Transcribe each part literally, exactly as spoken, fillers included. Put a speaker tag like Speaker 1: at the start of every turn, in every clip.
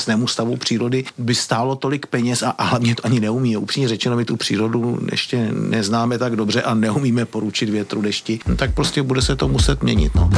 Speaker 1: současnému stavu přírody by stálo tolik peněz a, a hlavně to ani neumí. Upřímně řečeno, my tu přírodu ještě neznáme tak dobře a neumíme poručit větru, dešti, no, tak prostě bude se to muset měnit. No.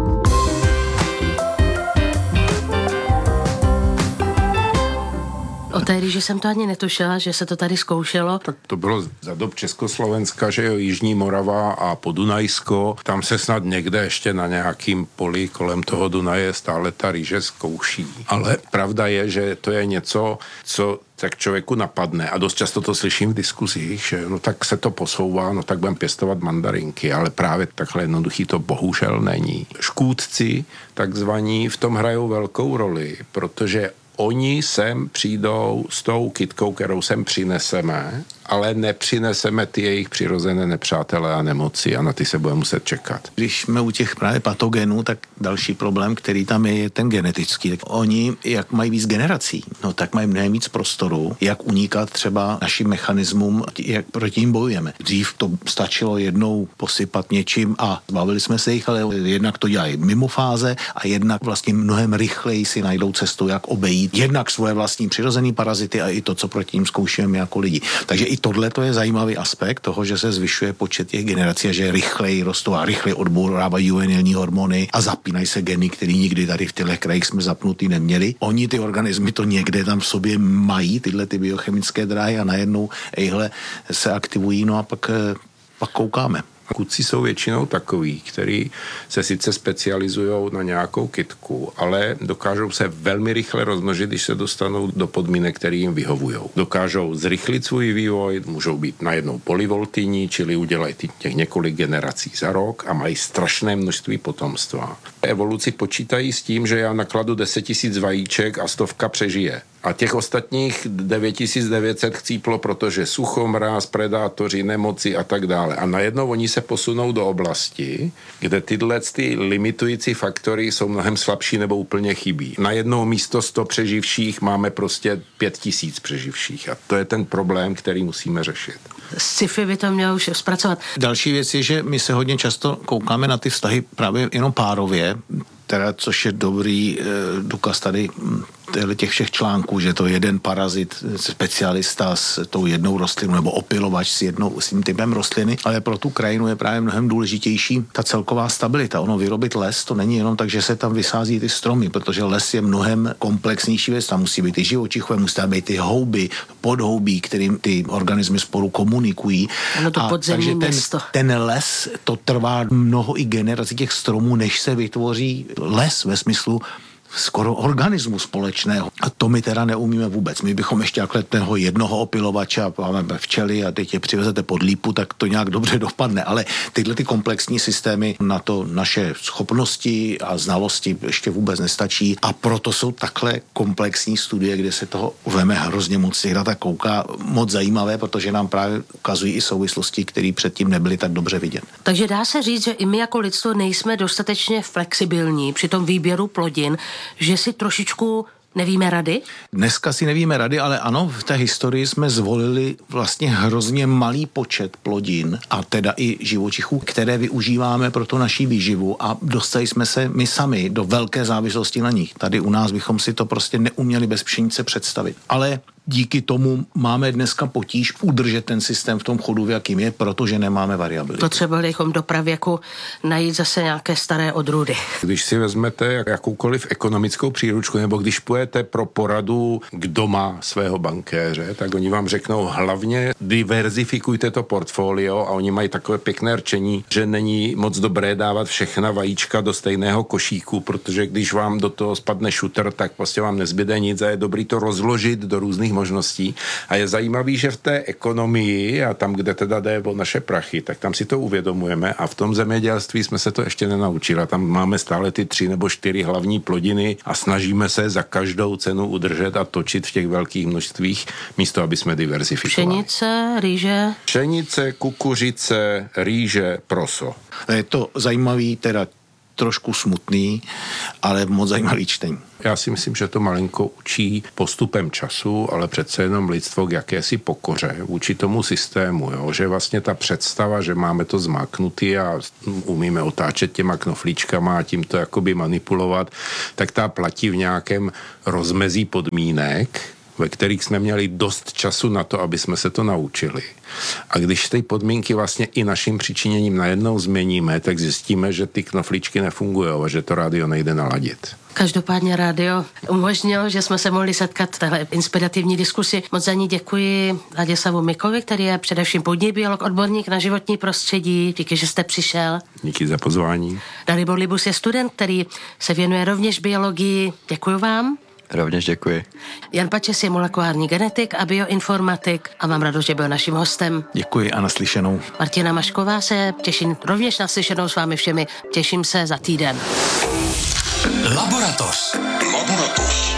Speaker 2: O té rýži jsem to ani netušila, že se to tady zkoušelo.
Speaker 3: Tak to bylo za dob Československa, že jo, Jižní Morava a Podunajsko. Tam se snad někde ještě na nějakým poli kolem toho Dunaje stále ta rýže zkouší. Ale pravda je, že to je něco, co tak člověku napadne a dost často to slyším v diskuzích, že no tak se to posouvá, no tak budeme pěstovat mandarinky, ale právě takhle jednoduchý to bohužel není. Škůdci takzvaní v tom hrajou velkou roli, protože oni sem přijdou s tou kytkou, kterou sem přineseme, ale nepřineseme ty jejich přirozené nepřátelé a nemoci a na ty se bude muset čekat.
Speaker 1: Když jsme u těch právě patogenů, tak další problém, který tam je, je ten genetický. Tak oni, jak mají víc generací, no tak mají mnohem víc prostoru, jak unikat třeba našim mechanismům, jak proti jim bojujeme. Dřív to stačilo jednou posypat něčím a zbavili jsme se jich, ale jednak to dělají mimo fáze a jednak vlastně mnohem rychleji si najdou cestu, jak obejít jednak svoje vlastní přirozený parazity a i to, co proti ním zkoušíme jako lidi. Takže i tohle to je zajímavý aspekt toho, že se zvyšuje počet těch generací a že rychleji rostou a rychleji odbourávají juvenilní hormony a zapínají se geny, které nikdy tady v těchto krajích jsme zapnutý neměli. Oni ty organismy to někde tam v sobě mají, tyhle ty biochemické dráhy a najednou ejhle se aktivují, no a pak, pak koukáme.
Speaker 3: Kudci jsou většinou takový, který se sice specializují na nějakou kytku, ale dokážou se velmi rychle rozmnožit, když se dostanou do podmínek, které jim vyhovují. Dokážou zrychlit svůj vývoj, můžou být najednou polyvoltyní, čili udělají těch několik generací za rok a mají strašné množství potomstva. Evoluci počítají s tím, že já nakladu deset tisíc vajíček a stovka přežije. A těch ostatních devět tisíc devět set chcíplo, protože sucho, mráz, predátoři, nemoci a tak dále. A najednou oni se posunou do oblasti, kde tyhle ty limitující faktory jsou mnohem slabší nebo úplně chybí. Najednou místo sto přeživších máme prostě pět tisíc přeživších. A to je ten problém, který musíme řešit.
Speaker 2: Sci-fi by to mělo už zpracovat.
Speaker 1: Další věc je, že my se hodně často koukáme na ty vztahy právě jenom párově, teda, což je dobrý e, důkaz tady těch všech článků, že to jeden parazit, specialista s tou jednou rostlinou nebo opilovač s jednou s tím typem rostliny, ale pro tu krajinu je právě mnohem důležitější ta celková stabilita. Ono vyrobit les, to není jenom tak, že se tam vysází ty stromy, protože les je mnohem komplexnější věc, tam musí být i živočichové, musí tam být ty houby, podhoubí, kterým ty organismy spolu komunikují.
Speaker 2: Ano, to podzemní
Speaker 1: takže ten,
Speaker 2: město.
Speaker 1: ten les, to trvá mnoho i generací těch stromů, než se vytvoří les ve smyslu skoro organismu společného. A to my teda neumíme vůbec. My bychom ještě jakhle toho jednoho opilovače a máme včely a teď je přivezete pod lípu, tak to nějak dobře dopadne. Ale tyhle ty komplexní systémy na to naše schopnosti a znalosti ještě vůbec nestačí a proto jsou takhle komplexní studie, kde se toho veme hrozně moc těch dat a kouká moc zajímavé, protože nám právě ukazují i souvislosti, které předtím nebyly tak dobře vidět.
Speaker 2: Takže dá se říct, že i my jako lidstvo nejsme dostatečně flexibilní při tom výběru plodin, že si trošičku nevíme rady?
Speaker 1: Dneska si nevíme rady, ale ano, v té historii jsme zvolili vlastně hrozně malý počet plodin a teda i živočichů, které využíváme pro tu naší výživu a dostali jsme se my sami do velké závislosti na nich. Tady u nás bychom si to prostě neuměli bez pšenice představit. Ale díky tomu máme dneska potíž udržet ten systém v tom chodu, v jakým je, protože nemáme variabilitu.
Speaker 2: Potřebovali bychom dopravěku najít zase nějaké staré odrůdy.
Speaker 3: Když si vezmete jakoukoliv ekonomickou příručku, nebo když půjdete pro poradu k doma svého bankéře, tak oni vám řeknou hlavně diverzifikujte to portfolio a oni mají takové pěkné rčení, že není moc dobré dávat všechna vajíčka do stejného košíku, protože když vám do toho spadne šutr, tak prostě vám nezbyde nic a je dobrý to rozložit do různých možností. A je zajímavý, že v té ekonomii a tam, kde teda jde o naše prachy, tak tam si to uvědomujeme a v tom zemědělství jsme se to ještě nenaučili. Tam máme stále ty tři nebo čtyři hlavní plodiny a snažíme se za každou cenu udržet a točit v těch velkých množstvích, místo aby jsme diverzifikovali.
Speaker 2: Pšenice, rýže?
Speaker 3: Pšenice, kukuřice, rýže, proso.
Speaker 1: Je to zajímavý teda trošku smutný, ale moc zajímavý čtení.
Speaker 3: Já si myslím, že to malinko učí postupem času, ale přece jenom lidstvo k jakési pokoře vůči tomu systému, jo? Že vlastně ta představa, že máme to zmáknutý a umíme otáčet těma knoflíčkama a tím to jakoby manipulovat, tak ta platí v nějakém rozmezí podmínek, ve kterých jsme měli dost času na to, aby jsme se to naučili. A když ty podmínky vlastně i naším přičiněním najednou změníme, tak zjistíme, že ty knoflíčky nefungují a že to rádio nejde naladit.
Speaker 2: Každopádně rádio umožnilo, že jsme se mohli setkat v téhle inspirativní diskusi. Moc za ní děkuji Ladislavu Mikovi, který je především půdní biolog, odborník na životní prostředí. Díky, že jste přišel.
Speaker 3: Díky za pozvání.
Speaker 2: Dalibor Libus je student, který se věnuje rovněž biologii. Děkuji vám.
Speaker 4: Rovněž děkuji.
Speaker 2: Jan Pačes je molekulární genetik a bioinformatik a mám radost, že byl naším hostem.
Speaker 1: Děkuji a naslyšenou.
Speaker 2: Martina Mašková se těším rovněž naslyšenou s vámi všemi. Těším se za týden.
Speaker 5: Laboratoř. Laboratoř.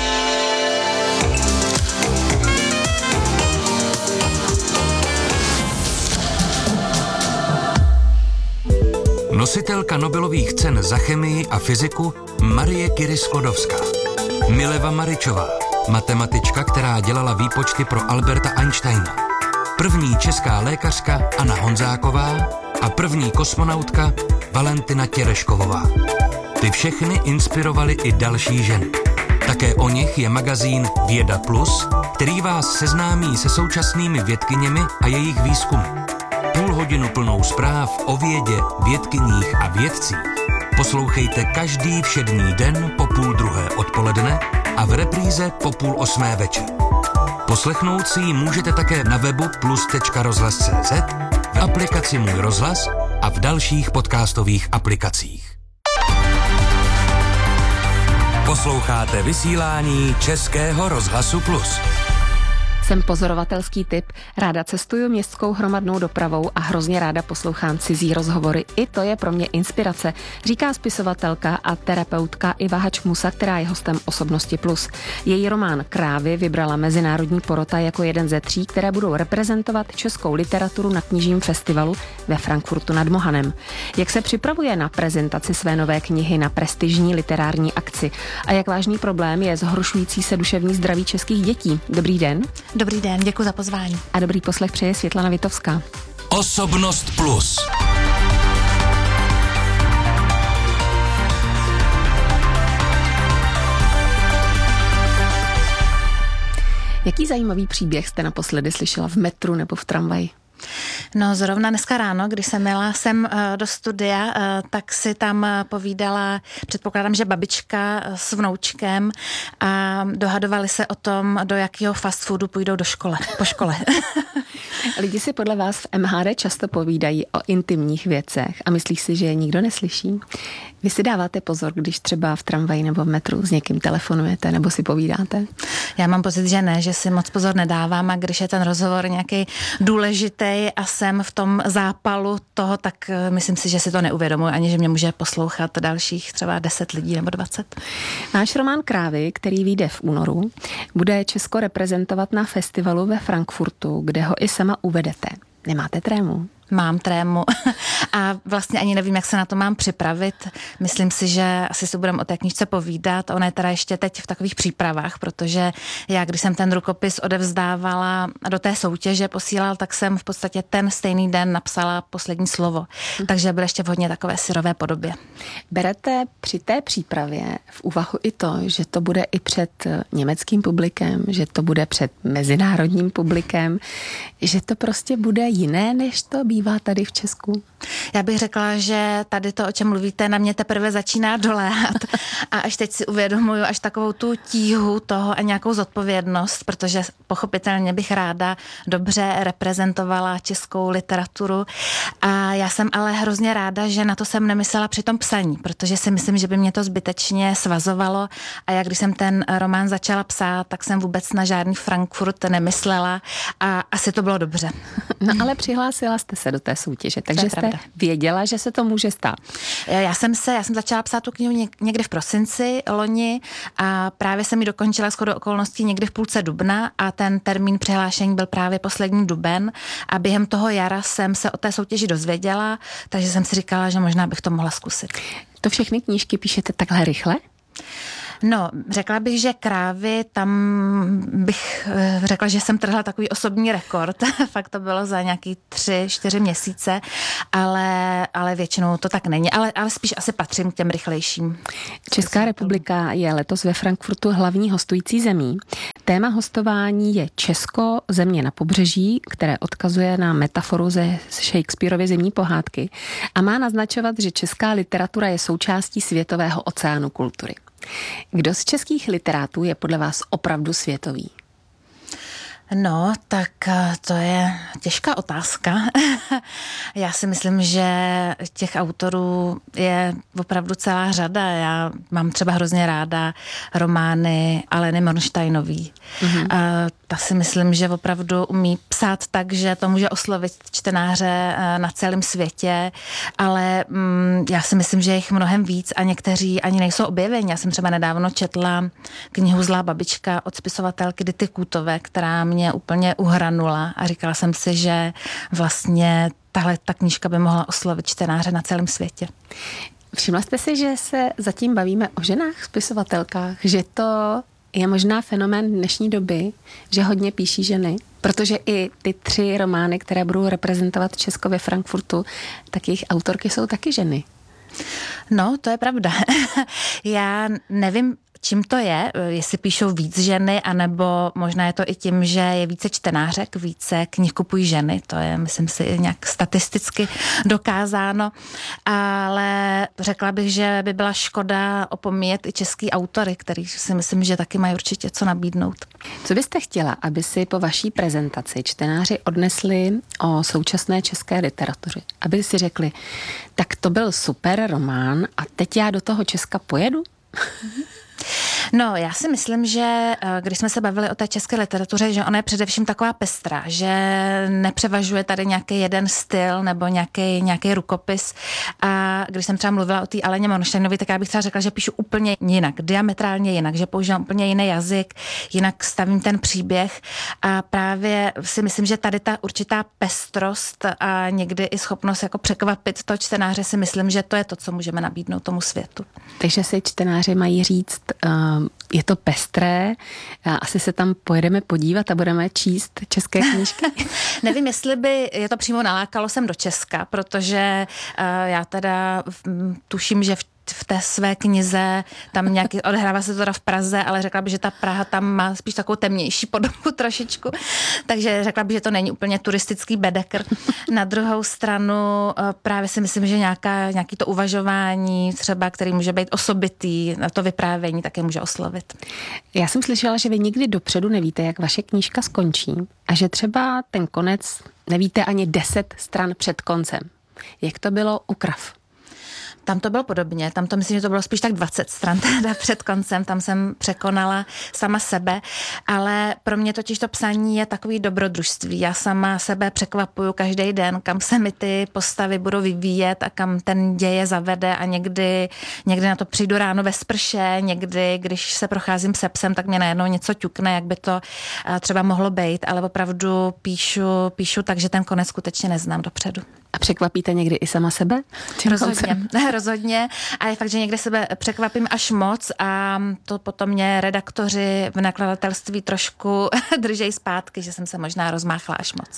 Speaker 6: Nositelka Nobelových cen za chemii a fyziku Marie Curie Sklodowska. Mileva Maričová, matematička, která dělala výpočty pro Alberta Einsteina. První česká lékařka Anna Honzáková a první kosmonautka Valentina Tereškovová. Ty všechny inspirovaly i další ženy. Také o nich je magazín Věda Plus, který vás seznámí se současnými vědkyněmi a jejich výzkumy. Půl hodinu plnou zpráv o vědě, vědkyních a vědcích poslouchejte každý všední den po půl druhé odpoledne a v repríze po půl osmé večer. Poslechnout si ji můžete také na webu plus tečka rozhlas tečka cé zet, v aplikaci Můj rozhlas a v dalších podcastových aplikacích. Posloucháte vysílání Českého rozhlasu Plus.
Speaker 7: Jsem pozorovatelský typ, ráda cestuju městskou hromadnou dopravou a hrozně ráda poslouchám cizí rozhovory. I to je pro mě inspirace, říká spisovatelka a terapeutka Iva Hačmusa, která je hostem Osobnosti Plus. Její román Krávy vybrala mezinárodní porota jako jeden ze tří, které budou reprezentovat českou literaturu na knižním festivalu ve Frankfurtu nad Mohanem. Jak se připravuje na prezentaci své nové knihy na prestižní literární akci a jak vážný problém je zhoršující se duševní zdraví českých dětí. Dobrý den.
Speaker 8: Dobrý den, děkuji za pozvání.
Speaker 7: A dobrý poslech přeje Světlana Vitovská.
Speaker 6: Osobnost Plus.
Speaker 7: Jaký zajímavý příběh jste naposledy slyšela v metru nebo v tramvaji?
Speaker 8: No zrovna dneska ráno, když jsem jela sem do studia, tak si tam povídala, předpokládám, že babička s vnoučkem a dohadovali se o tom, do jakého fast foodu půjdou do škole, po škole.
Speaker 7: Lidi si podle vás v M H D často povídají o intimních věcech a myslí si, že je nikdo neslyší. Vy si dáváte pozor, když třeba v tramvaji nebo v metru s někým telefonujete nebo si povídáte?
Speaker 8: Já mám pocit, že ne, že si moc pozor nedávám a když je ten rozhovor nějaký důležitý a jsem v tom zápalu toho, tak myslím si, že si to neuvědomuji, ani že mě může poslouchat dalších třeba deset lidí nebo dvacet.
Speaker 7: Náš román Krávy, který vyjde v únoru, bude Česko reprezentovat na festivalu ve Frankfurtu, kde ho i sama uvedete. Nemáte trému?
Speaker 8: Mám trému a vlastně ani nevím, jak se na to mám připravit. Myslím si, že asi si budeme o té knížce povídat. Ona je teda ještě teď v takových přípravách, protože já, když jsem ten rukopis odevzdávala do té soutěže, posílal, tak jsem v podstatě ten stejný den napsala poslední slovo. Takže byl ještě v hodně takové syrové podobě.
Speaker 7: Berete při té přípravě v úvahu i to, že to bude i před německým publikem, že to bude před mezinárodním publikem, že to prostě bude jiné, než to bývá tady v Česku?
Speaker 8: Já bych řekla, že tady to, o čem mluvíte, na mě teprve začíná doléhat a až teď si uvědomuju až takovou tu tíhu toho a nějakou zodpovědnost, protože pochopitelně bych ráda dobře reprezentovala českou literaturu a já jsem ale hrozně ráda, že na to jsem nemyslela při tom psaní, protože si myslím, že by mě to zbytečně svazovalo a já když jsem ten román začala psát, tak jsem vůbec na žádný Frankfurt nemyslela a asi to bylo dobře.
Speaker 7: No ale přihlásila jste se do té soutěže, takže jste věděla, že se to může stát.
Speaker 8: Já jsem se, já jsem začala psát tu knihu někdy v prosinci loni a právě jsem ji dokončila shodou okolností někdy v půlce dubna a ten termín přihlášení byl právě poslední duben a během toho jara jsem se o té soutěži dozvěděla, takže jsem si říkala, že možná bych to mohla zkusit.
Speaker 7: To všechny knížky píšete takhle rychle?
Speaker 8: No, řekla bych, že Krávy, tam bych řekla, že jsem trhla takový osobní rekord. Fakt to bylo za nějaký tři, čtyři měsíce, ale, ale většinou to tak není. Ale, ale spíš asi patřím k těm rychlejším.
Speaker 7: Česká republika je letos ve Frankfurtu hlavní hostující zemí. Téma hostování je Česko, země na pobřeží, které odkazuje na metaforu ze Shakespearovy Zimní pohádky a má naznačovat, že česká literatura je součástí světového oceánu kultury. Kdo z českých literátů je podle vás opravdu světový?
Speaker 8: No, tak to je těžká otázka. Já si myslím, že těch autorů je opravdu celá řada. Já mám třeba hrozně ráda romány Aleny Mornsteinový. Mm-hmm. Ta si myslím, že opravdu umí psát tak, že to může oslovit čtenáře na celém světě, ale mm, já si myslím, že je jich mnohem víc a někteří ani nejsou objeveni. Já jsem třeba nedávno četla knihu Zlá babička od spisovatelky Dity Kůtové, která mě úplně uhranula a říkala jsem si, že vlastně tahle ta knížka by mohla oslovit čtenáře na celém světě.
Speaker 7: Všimla jste si, že se zatím bavíme o ženách spisovatelkách, že to je možná fenomén dnešní doby, že hodně píší ženy, protože i ty tři romány, které budou reprezentovat Česko ve Frankfurtu, tak jejich autorky jsou taky ženy.
Speaker 8: No, to je pravda. Já nevím, čím to je, jestli píšou víc ženy, anebo možná je to i tím, že je více čtenářek, více knih kupují ženy, to je, myslím si, nějak statisticky dokázáno, ale řekla bych, že by byla škoda opomíjet i český autory, který si myslím, že taky mají určitě co nabídnout.
Speaker 7: Co byste chtěla, aby si po vaší prezentaci čtenáři odnesli o současné české literatuře? Aby si řekli, tak to byl super román a teď já do toho Česka pojedu?
Speaker 8: No, já si myslím, že když jsme se bavili o té české literatuře, že ona je především taková pestrá, že nepřevažuje tady nějaký jeden styl nebo nějaký, nějaký rukopis. A když jsem třeba mluvila o té Aleně Mornsteinové, tak já bych třeba řekla, že píšu úplně jinak, diametrálně jinak, že používám úplně jiný jazyk, jinak stavím ten příběh a právě si myslím, že tady ta určitá pestrost a někdy i schopnost jako překvapit to čtenáře, si myslím, že to je to, co můžeme nabídnout tomu světu.
Speaker 7: Takže si čtenáři mají říct, uh, je to pestré, asi se tam pojedeme podívat a budeme číst české knížky.
Speaker 8: Nevím, jestli by je to přímo nalákalo sem do Česka, protože uh, já teda tuším, že v v té své knize, tam nějaký, odehrává se to teda v Praze, ale řekla bych, že ta Praha tam má spíš takovou temnější podobu trošičku, takže řekla bych, že to není úplně turistický bedekr. Na druhou stranu právě si myslím, že nějaká, nějaký to uvažování třeba, který může být osobitý, to vyprávění také může oslovit.
Speaker 7: Já jsem slyšela, že vy nikdy dopředu nevíte, jak vaše knížka skončí a že třeba ten konec nevíte ani deset stran před koncem. Jak to bylo u Krav?
Speaker 8: Tam to bylo podobně, tam to myslím, že to bylo spíš tak dvacet stran teda před koncem, tam jsem překonala sama sebe, ale pro mě totiž to psaní je takový dobrodružství. Já sama sebe překvapuju každý den, kam se mi ty postavy budou vyvíjet a kam ten děje zavede a někdy, někdy na to přijdu ráno ve sprše, někdy, když se procházím se psem, tak mě najednou něco ťukne, jak by to třeba mohlo být, ale opravdu píšu, píšu tak, že ten konec skutečně neznám dopředu.
Speaker 7: A překvapíte někdy i sama sebe?
Speaker 8: Rozhodně, rozhodně. A je fakt, že někde sebe překvapím až moc a to potom mě redaktoři v nakladatelství trošku držej zpátky, že jsem se možná rozmáchla až moc.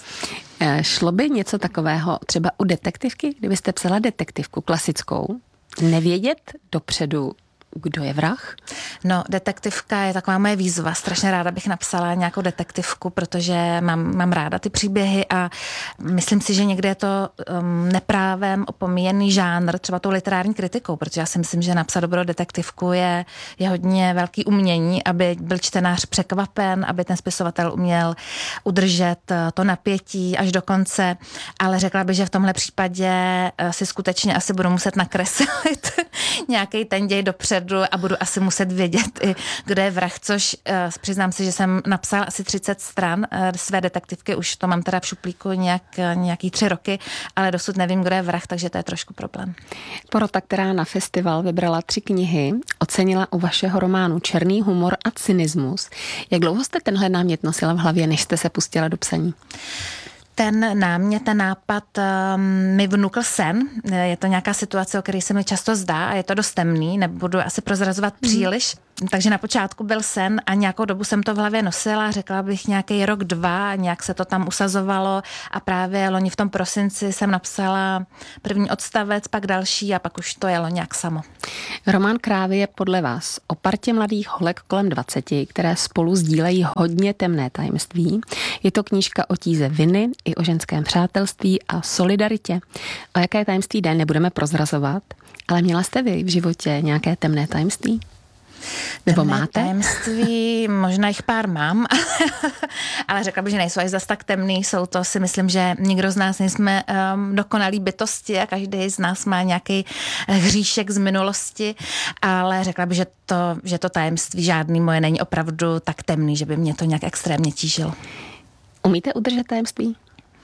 Speaker 7: Šlo by něco takového třeba u detektivky, kdybyste psala detektivku klasickou, nevědět dopředu, kdo je vrah?
Speaker 8: No, detektivka je taková moje výzva. Strašně ráda bych napsala nějakou detektivku, protože mám, mám ráda ty příběhy a myslím si, že někdy je to um, neprávem opomíjený žánr, třeba tou literární kritikou, protože já si myslím, že napsat dobrou detektivku je, je hodně velký umění, aby byl čtenář překvapen, aby ten spisovatel uměl udržet to napětí až do konce, ale řekla bych, že v tomhle případě si skutečně asi budu muset nakreslit nějaký ten děj dopředu a budu asi muset vědět i, kdo je vrah, což uh, přiznám si, že jsem napsala asi třicet stran uh, své detektivky, už to mám teda v šuplíku nějak, uh, nějaký tři roky, ale dosud nevím, kdo je vrah, takže to je trošku problém.
Speaker 7: Porota, která na festival vybrala tři knihy, ocenila u vašeho románu Černý humor a cynismus. Jak dlouho jste tenhle námět nosila v hlavě, než jste se pustila do psaní?
Speaker 8: Ten námět, ten nápad um, mi vnukl sen. Je to nějaká situace, o které se mi často zdá a je to dost temný, nebudu asi prozrazovat příliš. Mm. Takže na počátku byl sen a nějakou dobu jsem to v hlavě nosila, řekla bych nějaký rok, dva, nějak se to tam usazovalo a právě loni v tom prosinci jsem napsala první odstavec, pak další a pak už to jelo nějak samo.
Speaker 7: Román Krávy je podle vás o partě mladých holek kolem dvaceti, které spolu sdílejí hodně temné tajemství. Je to knížka o tíze viny i o ženském přátelství a solidaritě. O jaké tajemství jde, nebudeme prozrazovat, ale měla jste vy v životě nějaké temné tajemství? Nebo
Speaker 8: temné
Speaker 7: máte?
Speaker 8: Tajemství, možná jich pár mám, ale řekla bych, že nejsou až zas tak temný. Jsou to, si myslím, že nikdo z nás nejsme um, dokonalý bytosti a každý z nás má nějaký hříšek z minulosti, ale řekla bych, že to, že to tajemství žádný moje není opravdu tak temný, že by mě to nějak extrémně tížilo.
Speaker 7: Umíte udržet tajemství?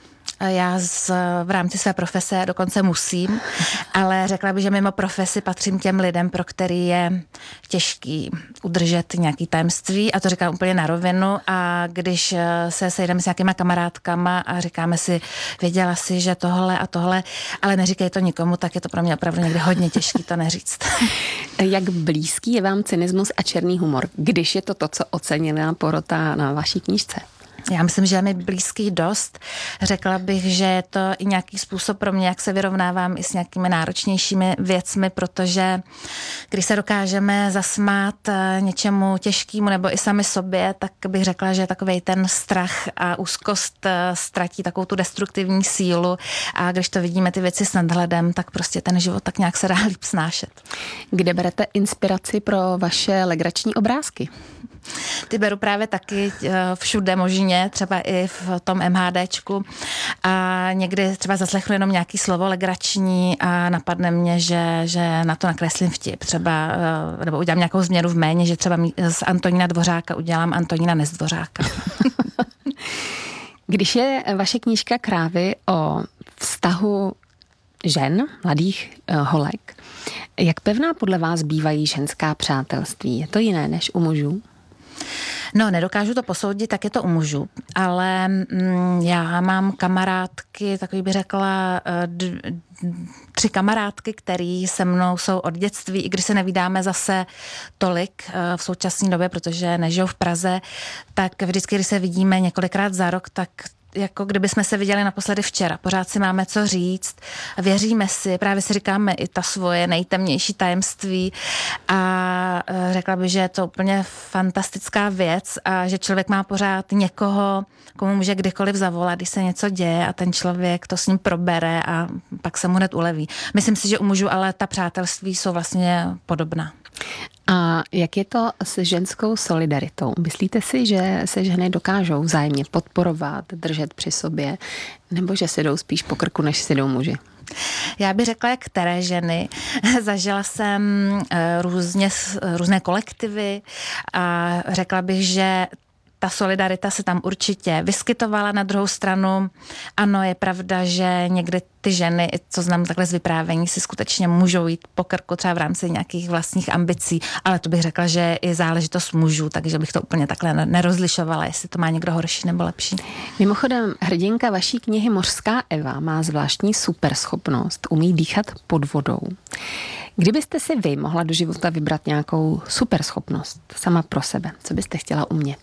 Speaker 8: Já z, v rámci své profese dokonce musím, ale řekla bych, že mimo profesi patřím těm lidem, pro který je těžký udržet nějaký tajemství a to říkám úplně na rovinu a když se sejdeme s nějakýma kamarádkama a říkáme si, věděla si, že tohle a tohle, ale neříkej to nikomu, tak je to pro mě opravdu někdy hodně těžký to neříct.
Speaker 7: Jak blízký je vám cynismus a černý humor, když je to to, co ocenila porota na vaší knížce?
Speaker 8: Já myslím, že je mi blízký dost. Řekla bych, že je to i nějaký způsob pro mě, jak se vyrovnávám i s nějakými náročnějšími věcmi, protože když se dokážeme zasmát něčemu těžkému nebo i sami sobě, tak bych řekla, že takovej ten strach a úzkost ztratí takovou tu destruktivní sílu a když to vidíme ty věci s nadhledem, tak prostě ten život tak nějak se dá líp snášet.
Speaker 7: Kde berete inspiraci pro vaše legrační obrázky?
Speaker 8: Ty beru právě taky všude možně, třeba i v tom MHDčku a někdy třeba zaslechnu jenom nějaký slovo legrační a napadne mě, že, že na to nakreslím vtip třeba, nebo udělám nějakou změnu v jméně, že třeba z Antonína Dvořáka udělám Antonína Nezdvořáka.
Speaker 7: Když je vaše knížka Krávy o vztahu žen, mladých holek, jak pevná podle vás bývají ženská přátelství? Je to jiné než u mužů?
Speaker 8: No, nedokážu to posoudit, tak je to u mužů, ale mm, já mám kamarádky, takový bych řekla, d- tři kamarádky, který se mnou jsou od dětství, i když se nevídáme zase tolik v současné době, protože nežijou v Praze, tak vždycky, když se vidíme několikrát za rok, tak jako kdyby jsme se viděli naposledy včera. Pořád si máme co říct, věříme si, právě si říkáme i ta svoje nejtemnější tajemství a řekla bych, že je to úplně fantastická věc a že člověk má pořád někoho, komu může kdykoliv zavolat, když se něco děje a ten člověk to s ním probere a pak se mu hned uleví. Myslím si, že u mužů ale ta přátelství jsou vlastně podobná.
Speaker 7: A jak je to s ženskou solidaritou? Myslíte si, že se ženy dokážou vzájemně podporovat, držet při sobě, nebo že si jdou spíš po krku, než si jdou muži?
Speaker 8: Já bych řekla, jak které ženy. Zažila jsem různě, různé kolektivy a řekla bych, že ta solidarita se tam určitě vyskytovala. Na druhou stranu, ano, je pravda, že někdy ty ženy, co znám takhle z vyprávění, si skutečně můžou jít po krku třeba v rámci nějakých vlastních ambicí, ale to bych řekla, že je záležitost mužů, takže bych to úplně takhle nerozlišovala, jestli to má někdo horší nebo lepší.
Speaker 7: Mimochodem, hrdinka vaší knihy Mořská Eva má zvláštní superschopnost, umí dýchat pod vodou. Kdybyste si vy mohla do života vybrat nějakou superschopnost sama pro sebe, co byste chtěla umět?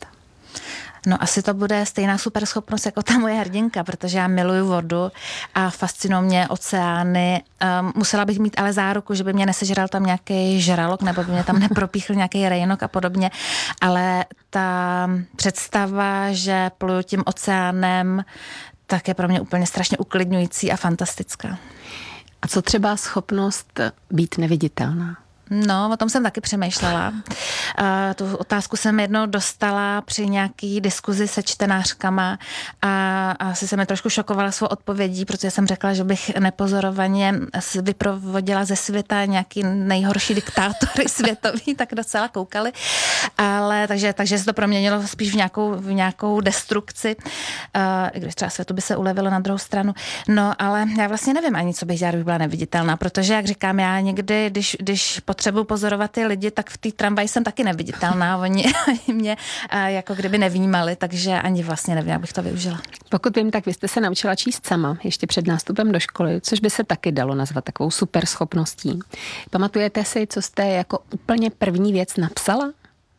Speaker 8: No asi to bude stejná superschopnost jako ta moje hrdinka, protože já miluju vodu a fascinují mě oceány. Um, musela bych mít ale záruku, že by mě nesežral tam nějaký žralok nebo by mě tam nepropíchl nějaký rejnok a podobně, ale ta představa, že pluju tím oceánem, tak je pro mě úplně strašně uklidňující a fantastická.
Speaker 7: A co třeba schopnost být neviditelná?
Speaker 8: No, o tom jsem taky přemýšlela. Uh, tu otázku jsem jednou dostala při nějaký diskuzi se čtenářkama a asi se mi trošku šokovala svou odpovědí, protože jsem řekla, že bych nepozorovaně vyprovodila ze světa nějaký nejhorší diktátory světový, tak docela koukali. Ale takže, takže se to proměnilo spíš v nějakou, v nějakou destrukci, uh, i když třeba světu by se ulevilo na druhou stranu. No, ale já vlastně nevím ani, co bych dělala, kdyby byla neviditelná, protože, jak říkám, já někdy, když, když potřebuji pozorovat ty lidi, tak v té tramvaji jsem taky neviditelná. Oni mě jako kdyby nevnímali, takže ani vlastně nevím, jak bych to využila.
Speaker 7: Pokud vím, tak vy jste se naučila číst sama ještě před nástupem do školy, což by se taky dalo nazvat takovou super schopností. Pamatujete si, co jste jako úplně první věc napsala?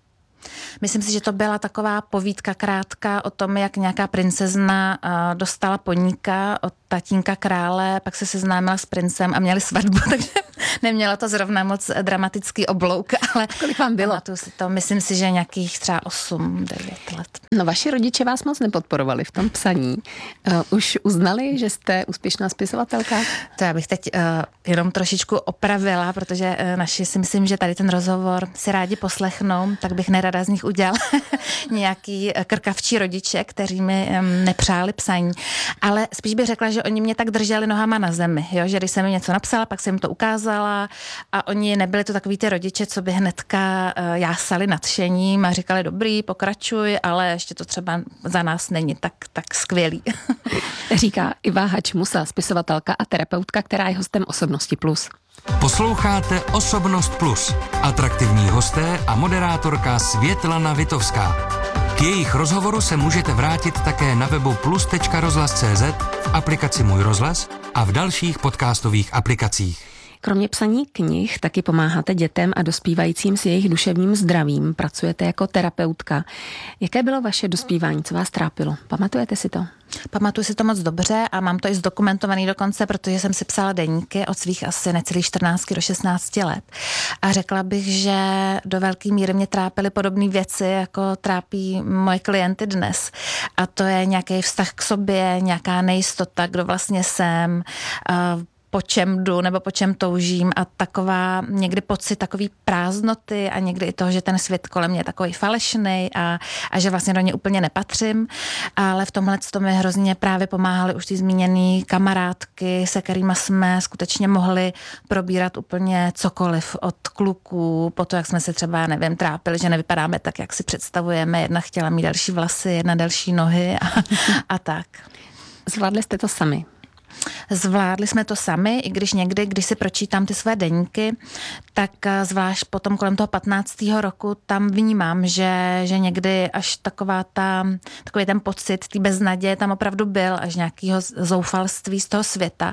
Speaker 8: Myslím si, že to byla taková povídka krátká o tom, jak nějaká princezna dostala poníka od tatínka krále, pak se seznámila s princem a měli svatbu, takže neměla to zrovna moc dramatický oblouk, ale
Speaker 7: kolik vám bylo?
Speaker 8: Si to, myslím si, že nějakých třeba osm devět let.
Speaker 7: No vaši rodiče vás moc nepodporovali v tom psaní. Uh, už uznali, že jste úspěšná spisovatelka?
Speaker 8: To já bych teď uh, jenom trošičku opravila, protože uh, naši si myslím, že tady ten rozhovor si rádi poslechnou, tak bych nerada z nich udělala nějaký krkavčí rodiče, kteří mi um, nepřáli psaní. Ale spíš bych řekla, že oni mě tak drželi nohama na zemi, jo? Že když jsem mi něco napsala, pak jsem jim to ukázala a oni nebyli to takový ty rodiče, co by hnedka uh, jásali nadšením a říkali dobrý, pokračuj, ale ještě to třeba za nás není tak, tak skvělý.
Speaker 7: Říká Iva Hačmusa, spisovatelka a terapeutka, která je hostem Osobnosti plus.
Speaker 6: Posloucháte Osobnost plus. Atraktivní hosté a moderátorka Světlana Vitovská. K jejich rozhovoru se můžete vrátit také na webu plus tečka rozhlas tečka cé zet, v aplikaci Můj rozhlas a v dalších podcastových aplikacích.
Speaker 7: Kromě psaní knih taky pomáháte dětem a dospívajícím s jejich duševním zdravím. Pracujete jako terapeutka. Jaké bylo vaše dospívání? Co vás trápilo? Pamatujete si to?
Speaker 8: Pamatuju si to moc dobře a mám to i zdokumentovaný dokonce, protože jsem si psala deníky od svých asi necelých čtrnácti do šestnácti let. A řekla bych, že do velké míry mě trápily podobné věci, jako trápí moje klienty dnes. A to je nějaký vztah k sobě, nějaká nejistota, kdo vlastně jsem, uh, po čem jdu nebo po čem toužím a taková někdy pocit takový prázdnoty a někdy i toho, že ten svět kolem mě je takový falešný a, a že vlastně do něj úplně nepatřím, ale v tomhle to mi hrozně právě pomáhaly už ty zmíněné kamarádky, se kterými jsme skutečně mohli probírat úplně cokoliv od kluků, po to, jak jsme se třeba, nevím, trápili, že nevypadáme tak, jak si představujeme, jedna chtěla mít další vlasy, jedna další nohy a, a tak.
Speaker 7: Zvládli jste to sami?
Speaker 8: Zvládli jsme to sami, i když někdy, když si pročítám ty své deníky, tak zvlášť potom kolem toho patnáctého roku tam vnímám, že, že někdy až taková ta, takový ten pocit té beznaděje tam opravdu byl, až nějakého zoufalství z toho světa.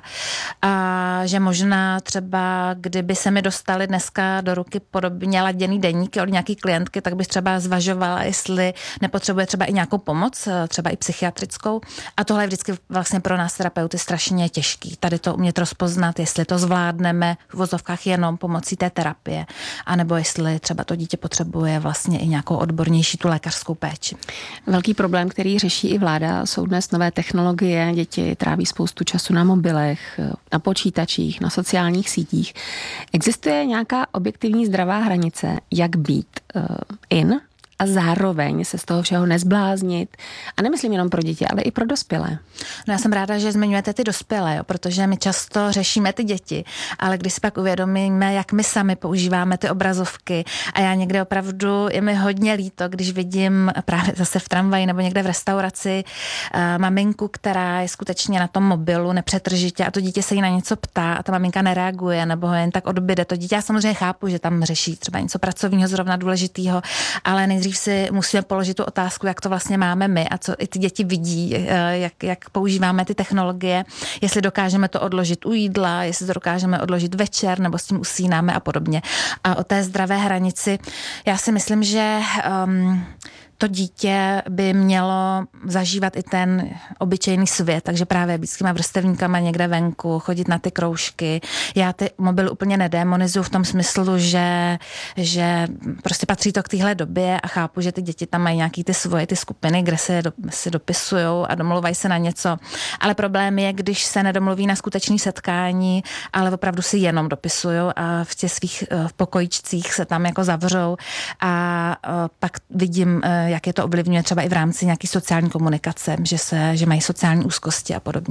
Speaker 8: A že možná třeba, kdyby se mi dostaly dneska do ruky podobně laděný deníky od nějaký klientky, tak bych třeba zvažovala, jestli nepotřebuje třeba i nějakou pomoc, třeba i psychiatrickou. A tohle je vždycky vlastně pro nás terapeuty strašně je těžký. Tady to umět rozpoznat, jestli to zvládneme v vozovkách jenom pomocí té terapie, anebo jestli třeba to dítě potřebuje vlastně i nějakou odbornější tu lékařskou péči.
Speaker 7: Velký problém, který řeší i vláda, jsou dnes nové technologie. Děti tráví spoustu času na mobilech, na počítačích, na sociálních sítích. Existuje nějaká objektivní zdravá hranice, jak být uh, in a zároveň se z toho všeho nezbláznit. A nemyslím jenom pro děti, ale i pro dospělé.
Speaker 8: No já jsem ráda, že zmiňujete ty dospělé, jo, protože my často řešíme ty děti, ale když si pak uvědomíme, jak my sami používáme ty obrazovky a já někde opravdu, je mi hodně líto, když vidím právě zase v tramvaji nebo někde v restauraci uh, maminku, která je skutečně na tom mobilu nepřetržitě a to dítě se jí na něco ptá a ta maminka nereaguje nebo ho jen tak odbyde. To dítě já samozřejmě chápu, že tam řeší třeba něco pracovního zrovna důležitého, ale nejdřív si musíme položit tu otázku, jak to vlastně máme my a co i ty děti vidí, jak, jak používáme ty technologie, jestli dokážeme to odložit u jídla, jestli to dokážeme odložit večer nebo s tím usínáme a podobně. A o té zdravé hranici já si myslím, že um, to dítě by mělo zažívat i ten obyčejný svět, takže právě být s těma vrstevníkama někde venku, chodit na ty kroužky. Já ty mobily úplně nedémonizuju v tom smyslu, že, že prostě patří to k téhle době a chápu, že ty děti tam mají nějaký ty svoje ty skupiny, kde se do, si dopisujou a domluvají se na něco. Ale problém je, když se nedomluví na skutečné setkání, ale opravdu si jenom dopisují a v těch svých v pokojičcích se tam jako zavřou a pak vidím, jak je to ovlivňuje třeba i v rámci nějaký sociální komunikace, že, se, že mají sociální úzkosti a podobně.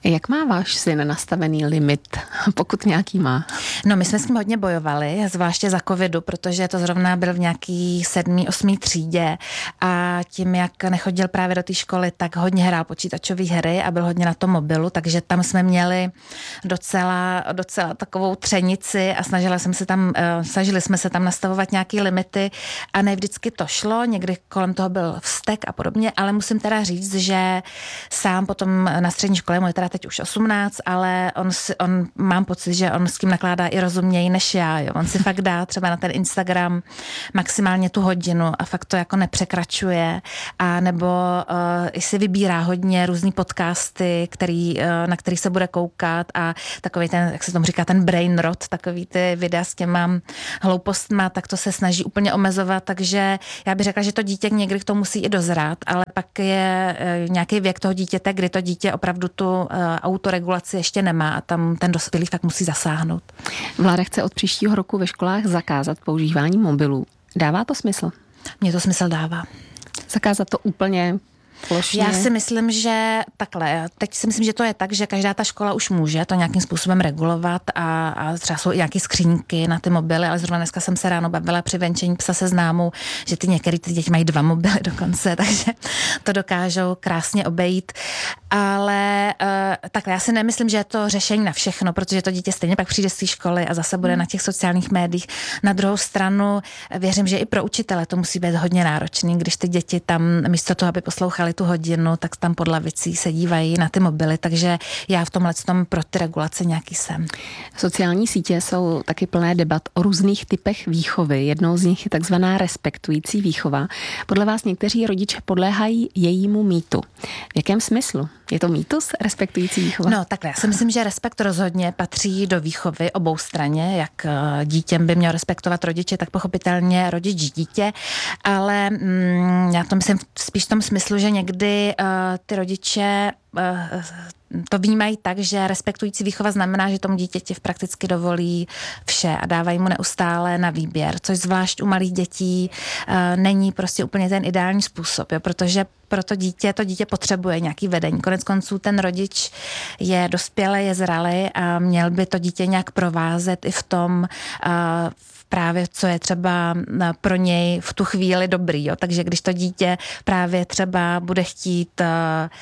Speaker 7: Jak má váš syn nastavený limit, pokud nějaký má?
Speaker 8: No, my jsme s tím hodně bojovali, zvláště za covidu, protože to zrovna byl v nějaký sedmý, osmý třídě a tím, jak nechodil právě do té školy, tak hodně hrál počítačové hry a byl hodně na tom mobilu, takže tam jsme měli docela, docela takovou třenici a snažila jsem se tam, snažili jsme se tam nastavovat nějaké limity a ne vždycky to šlo, někdy kolem toho byl vztek a podobně, ale musím teda říct, že sám potom na střední škole, mu je teda teď už osmnáct, ale on, si, on mám pocit, že on s tím nakládá i rozuměji než já. Jo. On si fakt dá třeba na ten Instagram maximálně tu hodinu a fakt to jako nepřekračuje a nebo uh, i si vybírá hodně různý podcasty, který, uh, na který se bude koukat a takový ten, jak se tomu říká, ten brain rot, takový ty videa s těma hloupostma, tak to se snaží úplně omezovat, takže já bych řekla, že to dítě někdy k tomu musí i dozrát, ale pak je uh, nějaký věk toho dítěte, kdy to dítě opravdu tu uh, autoregulaci ještě nemá a tam ten dospělý fakt musí zasáhnout.
Speaker 7: Vláda chce od příštího roku ve školách zakázat používání mobilů. Dává to smysl?
Speaker 8: Mně to smysl dává.
Speaker 7: Zakázat to úplně plošně?
Speaker 8: Já si myslím, že takhle, teď si myslím, že to je tak, že každá ta škola už může to nějakým způsobem regulovat a, a třeba jsou i nějaké skřínky na ty mobily, ale zrovna dneska jsem se ráno bavila při venčení psa se známou, že ty některé ty děti mají dva mobily dokonce, takže to dokážou krásně obejít. Ale uh, takhle, já si nemyslím, že je to řešení na všechno, protože to dítě stejně pak přijde z té školy a zase bude hmm. na těch sociálních médiích. Na druhou stranu věřím, že i pro učitele to musí být hodně náročný, když ty děti tam místo toho, aby poslouchali tu hodinu, tak tam pod lavicí se dívají na ty mobily, takže já v tomhle tom pro ty regulace nějaký jsem.
Speaker 7: Sociální sítě jsou taky plné debat o různých typech výchovy. Jednou z nich je takzvaná respektující výchova. Podle vás někteří rodiče podléhají jejímu mýtu. V jakém smyslu? Je to mýtus, respektující výchova?
Speaker 8: No takhle, já si myslím, že respekt rozhodně patří do výchovy obou straně, jak dítěm by měl respektovat rodiče, tak pochopitelně rodič dítě, ale mm, já to myslím spíš v tom smyslu, že někdy uh, ty rodiče uh, to vnímají tak, že respektující výchova znamená, že tomu dítěti v prakticky dovolí vše a dávají mu neustále na výběr, což zvlášť u malých dětí uh, není prostě úplně ten ideální způsob, jo, protože pro to dítě, to dítě potřebuje nějaký vedení. Konec konců ten rodič je dospělý, je zralý a měl by to dítě nějak provázet i v tom, uh, právě co je třeba pro něj v tu chvíli dobrý. Jo. Takže když to dítě právě třeba bude chtít uh,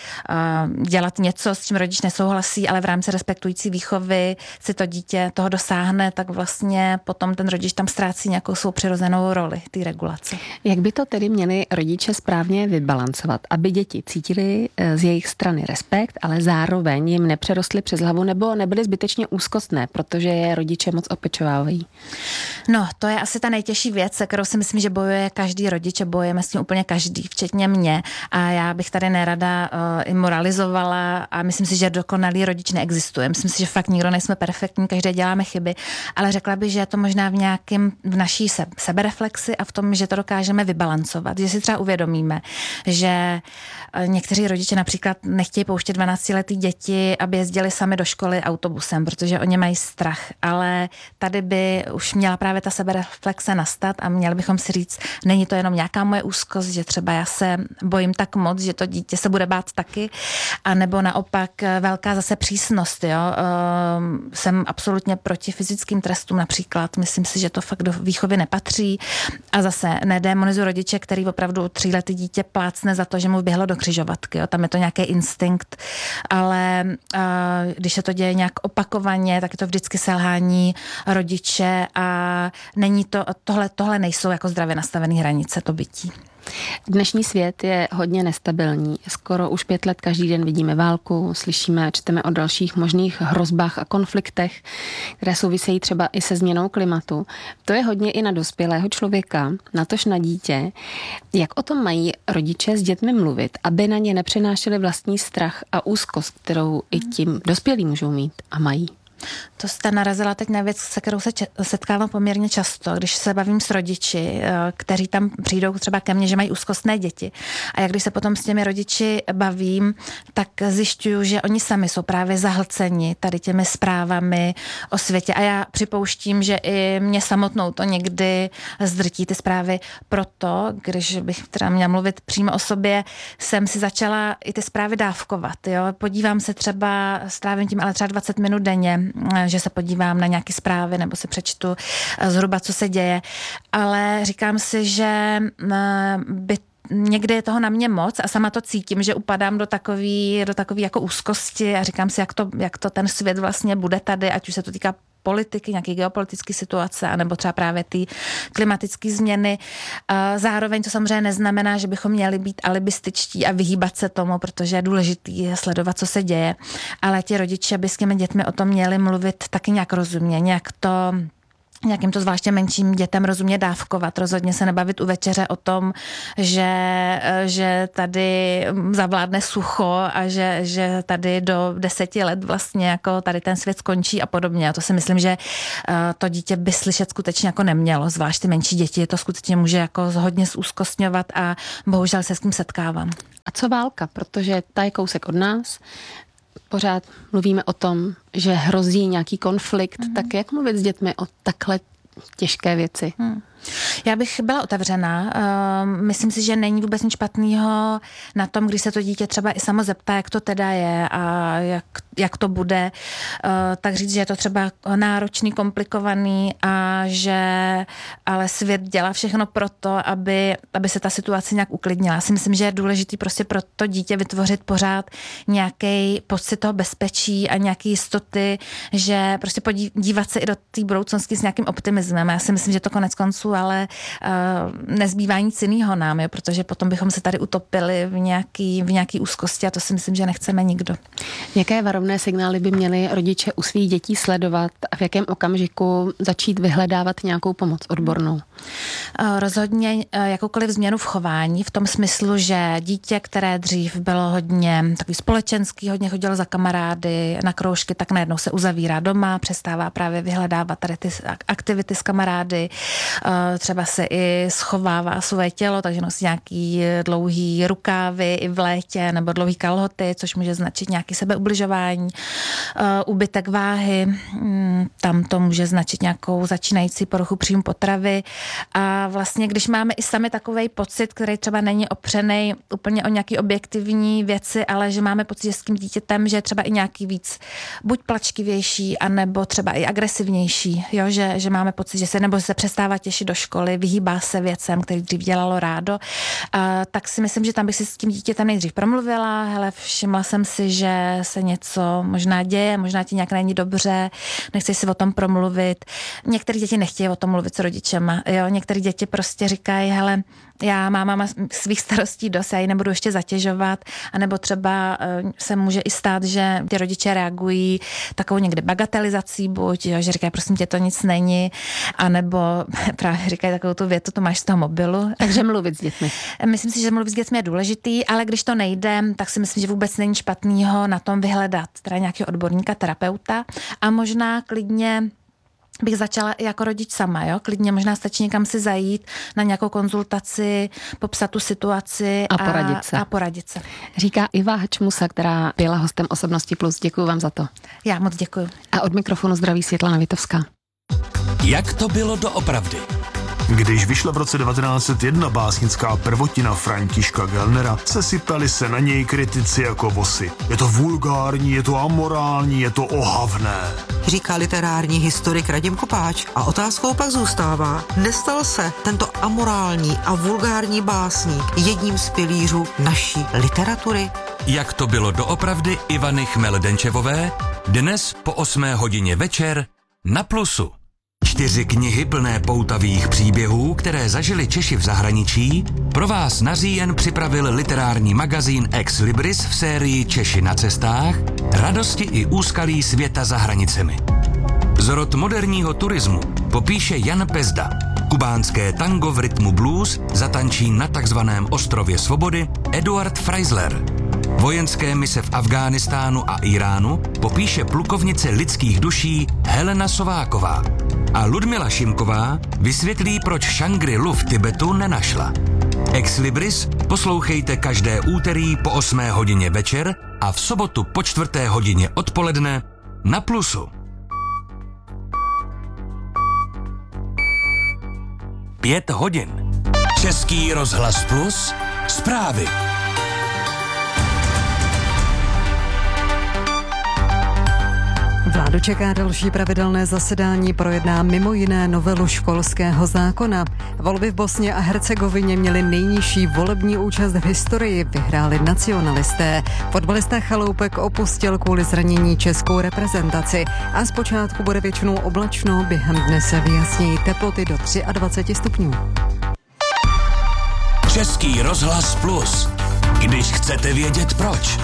Speaker 8: uh, dělat něco, s čím rodič nesouhlasí, ale v rámci respektující výchovy si to dítě toho dosáhne, tak vlastně potom ten rodič tam ztrácí nějakou svou přirozenou roli, té regulace.
Speaker 7: Jak by to tedy měli rodiče správně vybalancovat, aby děti cítili z jejich strany respekt, ale zároveň jim nepřerostly přes hlavu nebo nebyly zbytečně úzkostné, protože je rodiče moc opečovávají?
Speaker 8: No, to je asi ta nejtěžší věc, se kterou si myslím, že bojuje každý rodič a bojujeme s tím úplně každý, včetně mě. A já bych tady nerada uh, i moralizovala a myslím si, že dokonalý rodič neexistuje. Myslím si, že fakt nikdo nejsme perfektní, každý děláme chyby, ale řekla bych, že je to možná v nějakém, v naší se, sebereflexi a v tom, že to dokážeme vybalancovat. Že si třeba uvědomíme, že uh, někteří rodiče například nechtějí pouštět dvanáctiletý děti, aby jezdili sami do školy autobusem, protože oni mají strach, ale tady by už měla právě ta sebereflexe nastat a měli bychom si říct, není to jenom nějaká moje úzkost, že třeba já se bojím tak moc, že to dítě se bude bát taky, anebo naopak velká zase přísnost. Jo? Um, jsem absolutně proti fyzickým trestům například. Myslím si, že to fakt do výchovy nepatří a zase nedémonizuji rodiče, který opravdu tříletý dítě plácne za to, že mu běhlo do křižovatky. Jo? Tam je to nějaký instinkt, ale uh, když se to děje nějak opakovaně, tak je to vždycky selhání rodiče a není to, tohle, tohle nejsou jako zdravě nastavené hranice, to bytí.
Speaker 7: Dnešní svět je hodně nestabilní. Skoro už pět let každý den vidíme válku, slyšíme a čteme o dalších možných hrozbách a konfliktech, které souvisejí třeba i se změnou klimatu. To je hodně i na dospělého člověka, natož na dítě. Jak o tom mají rodiče s dětmi mluvit, aby na ně nepřenášeli vlastní strach a úzkost, kterou i tím dospělí můžou mít a mají?
Speaker 8: To jste narazila teď na věc, se kterou se če- setkávám poměrně často, když se bavím s rodiči, kteří tam přijdou třeba ke mně, že mají úzkostné děti. A jak když se potom s těmi rodiči bavím, tak zjišťuju, že oni sami jsou právě zahlceni tady těmi zprávami o světě. A já připouštím, že i mě samotnou to někdy zdrtí ty zprávy. Proto, když bych teda měla mluvit přímo o sobě, jsem si začala i ty zprávy dávkovat. Jo? Podívám se třeba, strávím tím ale třeba dvacet minut denně, že se podívám na nějaké zprávy nebo si přečtu zhruba, co se děje. Ale říkám si, že by někdy je toho na mě moc a sama to cítím, že upadám do takový, do takový jako úzkosti a říkám si, jak to, jak to ten svět vlastně bude tady, ať už se to týká politiky, nějaké geopolitické situace, anebo třeba právě ty klimatické změny. Zároveň to samozřejmě neznamená, že bychom měli být alibističtí a vyhýbat se tomu, protože je důležitý sledovat, co se děje. Ale ti rodiče by s těmi dětmi o tom měli mluvit taky nějak rozumně, nějak to nějakým to zvláště menším dětem rozumně dávkovat. Rozhodně se nebavit u večeře o tom, že, že tady zavládne sucho a že, že tady do deseti let vlastně jako tady ten svět skončí a podobně. A to si myslím, že to dítě by slyšet skutečně jako nemělo. Zvlášť ty menší děti, to skutečně může jako hodně zúzkostňovat a bohužel se s tím setkávám.
Speaker 7: A co válka? Protože ta je kousek od nás. Pořád mluvíme o tom, že hrozí nějaký konflikt, mm. tak jak mluvit s dětmi o takhle těžké věci? Mm.
Speaker 8: Já bych byla otevřená. Myslím si, že není vůbec nic špatného na tom, když se to dítě třeba i samo zeptá, jak to teda je a jak, jak to bude. Tak říct, že je to třeba náročný, komplikovaný a že ale svět dělá všechno pro to, aby, aby se ta situace nějak uklidnila. Já si myslím, že je důležitý prostě pro to dítě vytvořit pořád nějaký pocit toho bezpečí a nějaký jistoty, že prostě podívat se i do té budoucnosti s nějakým optimismem. Já si myslím, že to konec konců ale uh, nezbývá nic jiného nám, jo, protože potom bychom se tady utopili v nějaký, v nějaký úzkosti a to si myslím, že nechceme nikdo.
Speaker 7: Jaké varovné signály by měli rodiče u svých dětí sledovat a v jakém okamžiku začít vyhledávat nějakou pomoc odbornou?
Speaker 8: Uh, rozhodně uh, jakoukoliv změnu v chování, v tom smyslu, že dítě, které dřív bylo hodně takový společenský, hodně chodilo za kamarády na kroužky, tak najednou se uzavírá doma, přestává právě vyhledávat tady ty aktivity s kamarády, uh, třeba se i schovává svoje tělo, takže nosí nějaký dlouhý rukávy i v létě nebo dlouhý kalhoty, což může značit nějaký sebeubližování, úbytek váhy, tam to může značit nějakou začínající poruchu příjmu potravy a vlastně, když máme i sami takovej pocit, který třeba není opřený úplně o nějaký objektivní věci, ale že máme pocit, že s tím dítětem, že je třeba i nějaký víc buď plačkivější, anebo třeba i agresivnější, jo? Že, že máme pocit, že se nebo se přestává těšit do školy, vyhýbá se věcem, který dřív dělalo rádo, a, tak si myslím, že tam bych si s tím dítětem nejdřív promluvila, hele, všimla jsem si, že se něco možná děje, možná ti nějak není dobře, nechceš si o tom promluvit. Některé děti nechtějí o tom mluvit s rodičema, jo, některé děti prostě říkají, hele, já mám máma svých starostí dost, já ji nebudu ještě zatěžovat, anebo třeba se může i stát, že ty rodiče reagují takovou někde bagatelizací, buď, jo, že říkají, prosím tě, to nic není, anebo právě říkají takovou tu větu, to máš z toho mobilu.
Speaker 7: Takže mluvit s dětmi.
Speaker 8: Myslím si, že mluvit s dětmi je důležitý, ale když to nejde, tak si myslím, že vůbec není špatného na tom vyhledat teda nějakého odborníka, terapeuta a možná klidně bych začala jako rodič sama, jo? Klidně možná stačí někam si zajít na nějakou konzultaci, popsat tu situaci
Speaker 7: a poradit se.
Speaker 8: A poradit se.
Speaker 7: Říká Iva Hačmusa, která byla hostem Osobnosti plus. Děkuju vám za to.
Speaker 8: Já moc děkuju.
Speaker 7: A od mikrofonu zdraví Světlana Vitovská.
Speaker 6: Jak to bylo doopravdy?
Speaker 4: Když vyšla v roce devatenáct set jedna básnická prvotina Františka Gellnera, sesypali se na něj kritici jako vosy. Je to vulgární, je to amorální, je to ohavné.
Speaker 9: Říká literární historik Radim Kopáč. A otázkou pak zůstává, nestal se tento amorální a vulgární básník jedním z pilířů naší literatury?
Speaker 6: Jak to bylo doopravdy Ivany Chmel-Denčevové dnes po osmé hodině večer na Plusu. Čtyři knihy plné poutavých příběhů, které zažili Češi v zahraničí, pro vás na říjen připravil literární magazín Ex Libris v sérii Češi na cestách, radosti i úskalí světa za hranicemi. Zrod moderního turismu popíše Jan Pezda. Kubánské tango v rytmu blues zatančí na takzvaném ostrově svobody Eduard Freisler. Vojenské mise v Afghánistánu a Iránu popíše plukovnice lidských duší Helena Sováková. A Ludmila Šimková vysvětlí, proč Šangri-Lu v Tibetu nenašla. Ex Libris poslouchejte každé úterý po osmé hodině večer a v sobotu po čtvrté hodině odpoledne na Plusu. Pět hodin. Český rozhlas Plus. Zprávy.
Speaker 10: Vládu čeká další pravidelné zasedání, projedná mimo jiné novelu školského zákona. Volby v Bosně a Hercegovině měly nejnižší volební účast v historii, vyhráli nacionalisté. Fotbalista Chaloupek opustil kvůli zranění českou reprezentaci a zpočátku bude většinou oblačno, během dne se vyjasní teploty do dvacet tři stupňů.
Speaker 6: Český rozhlas Plus. Když chcete vědět proč.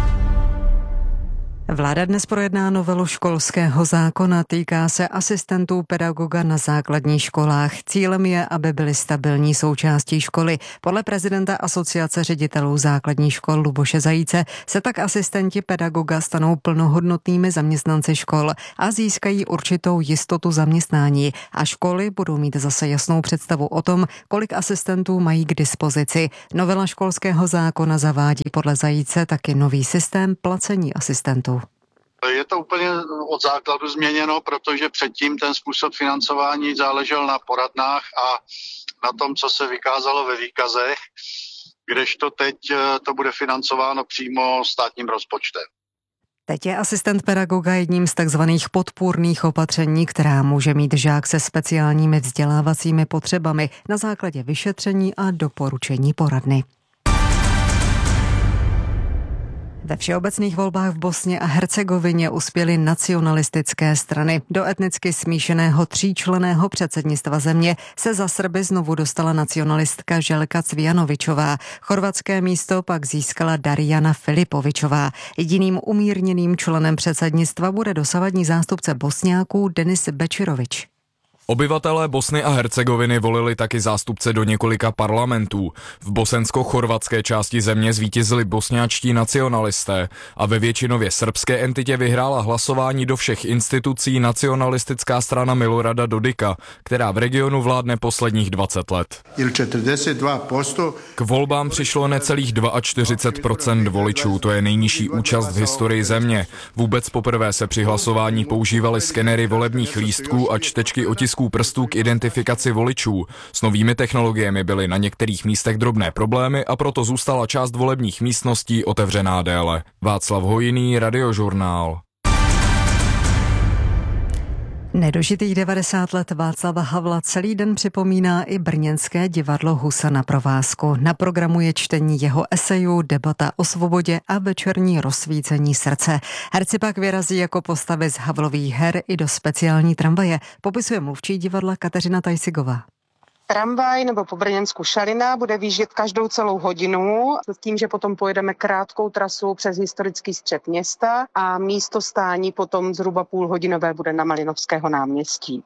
Speaker 10: Vláda dnes projedná novelu školského zákona, týká se asistentů pedagoga na základních školách. Cílem je, aby byly stabilní součástí školy. Podle prezidenta Asociace ředitelů základních škol Luboše Zajíce se tak asistenti pedagoga stanou plnohodnotnými zaměstnanci škol a získají určitou jistotu zaměstnání. A školy budou mít zase jasnou představu o tom, kolik asistentů mají k dispozici. Novela školského zákona zavádí podle Zajíce taky nový systém placení asistentů.
Speaker 11: Je to úplně od základu změněno, protože předtím ten způsob financování záležel na poradnách a na tom, co se vykázalo ve výkazech, kdežto teď to bude financováno přímo státním rozpočtem.
Speaker 10: Teď je asistent pedagoga jedním z takzvaných podpůrných opatření, která může mít žák se speciálními vzdělávacími potřebami na základě vyšetření a doporučení poradny. Ve všeobecných volbách v Bosně a Hercegovině uspěly nacionalistické strany. Do etnicky smíšeného tříčlenného předsednictva země se za Srby znovu dostala nacionalistka Željka Cvijanovićová. Chorvatské místo pak získala Darijana Filipovićová. Jediným umírněným členem předsednictva bude dosavadní zástupce Bosňáků Denis Bečirović.
Speaker 12: Obyvatelé Bosny a Hercegoviny volili taky zástupce do několika parlamentů. V bosensko-chorvatské části země zvítězili bosňáčtí nacionalisté a ve většinově srbské entitě vyhrála hlasování do všech institucí nacionalistická strana Milorada Dodika, která v regionu vládne posledních dvacet let. K volbám přišlo necelých čtyřicet dva procent voličů, to je nejnižší účast v historii země. Vůbec poprvé se při hlasování používaly skenery volebních lístků a čtečky otisků prstů k identifikaci voličů. S novými technologiemi byly na některých místech drobné problémy a proto zůstala část volebních místností otevřená déle. Václav Hojný, Radiožurnál.
Speaker 10: Nedožitých devadesát let Václava Havla celý den připomíná i brněnské divadlo Husa na provázku. Na programu je čtení jeho esejů, debata o svobodě a večerní rozsvícení srdce. Herci pak vyrazí jako postavy z Havlových her i do speciální tramvaje, popisuje mluvčí divadla Kateřina Tajsigová.
Speaker 13: Tramvaj nebo po Brněnsku Šalina bude výjíždět každou celou hodinu s tím, že potom pojedeme krátkou trasu přes historický střed města a místo stání potom zhruba půlhodinové bude na Malinovského náměstí.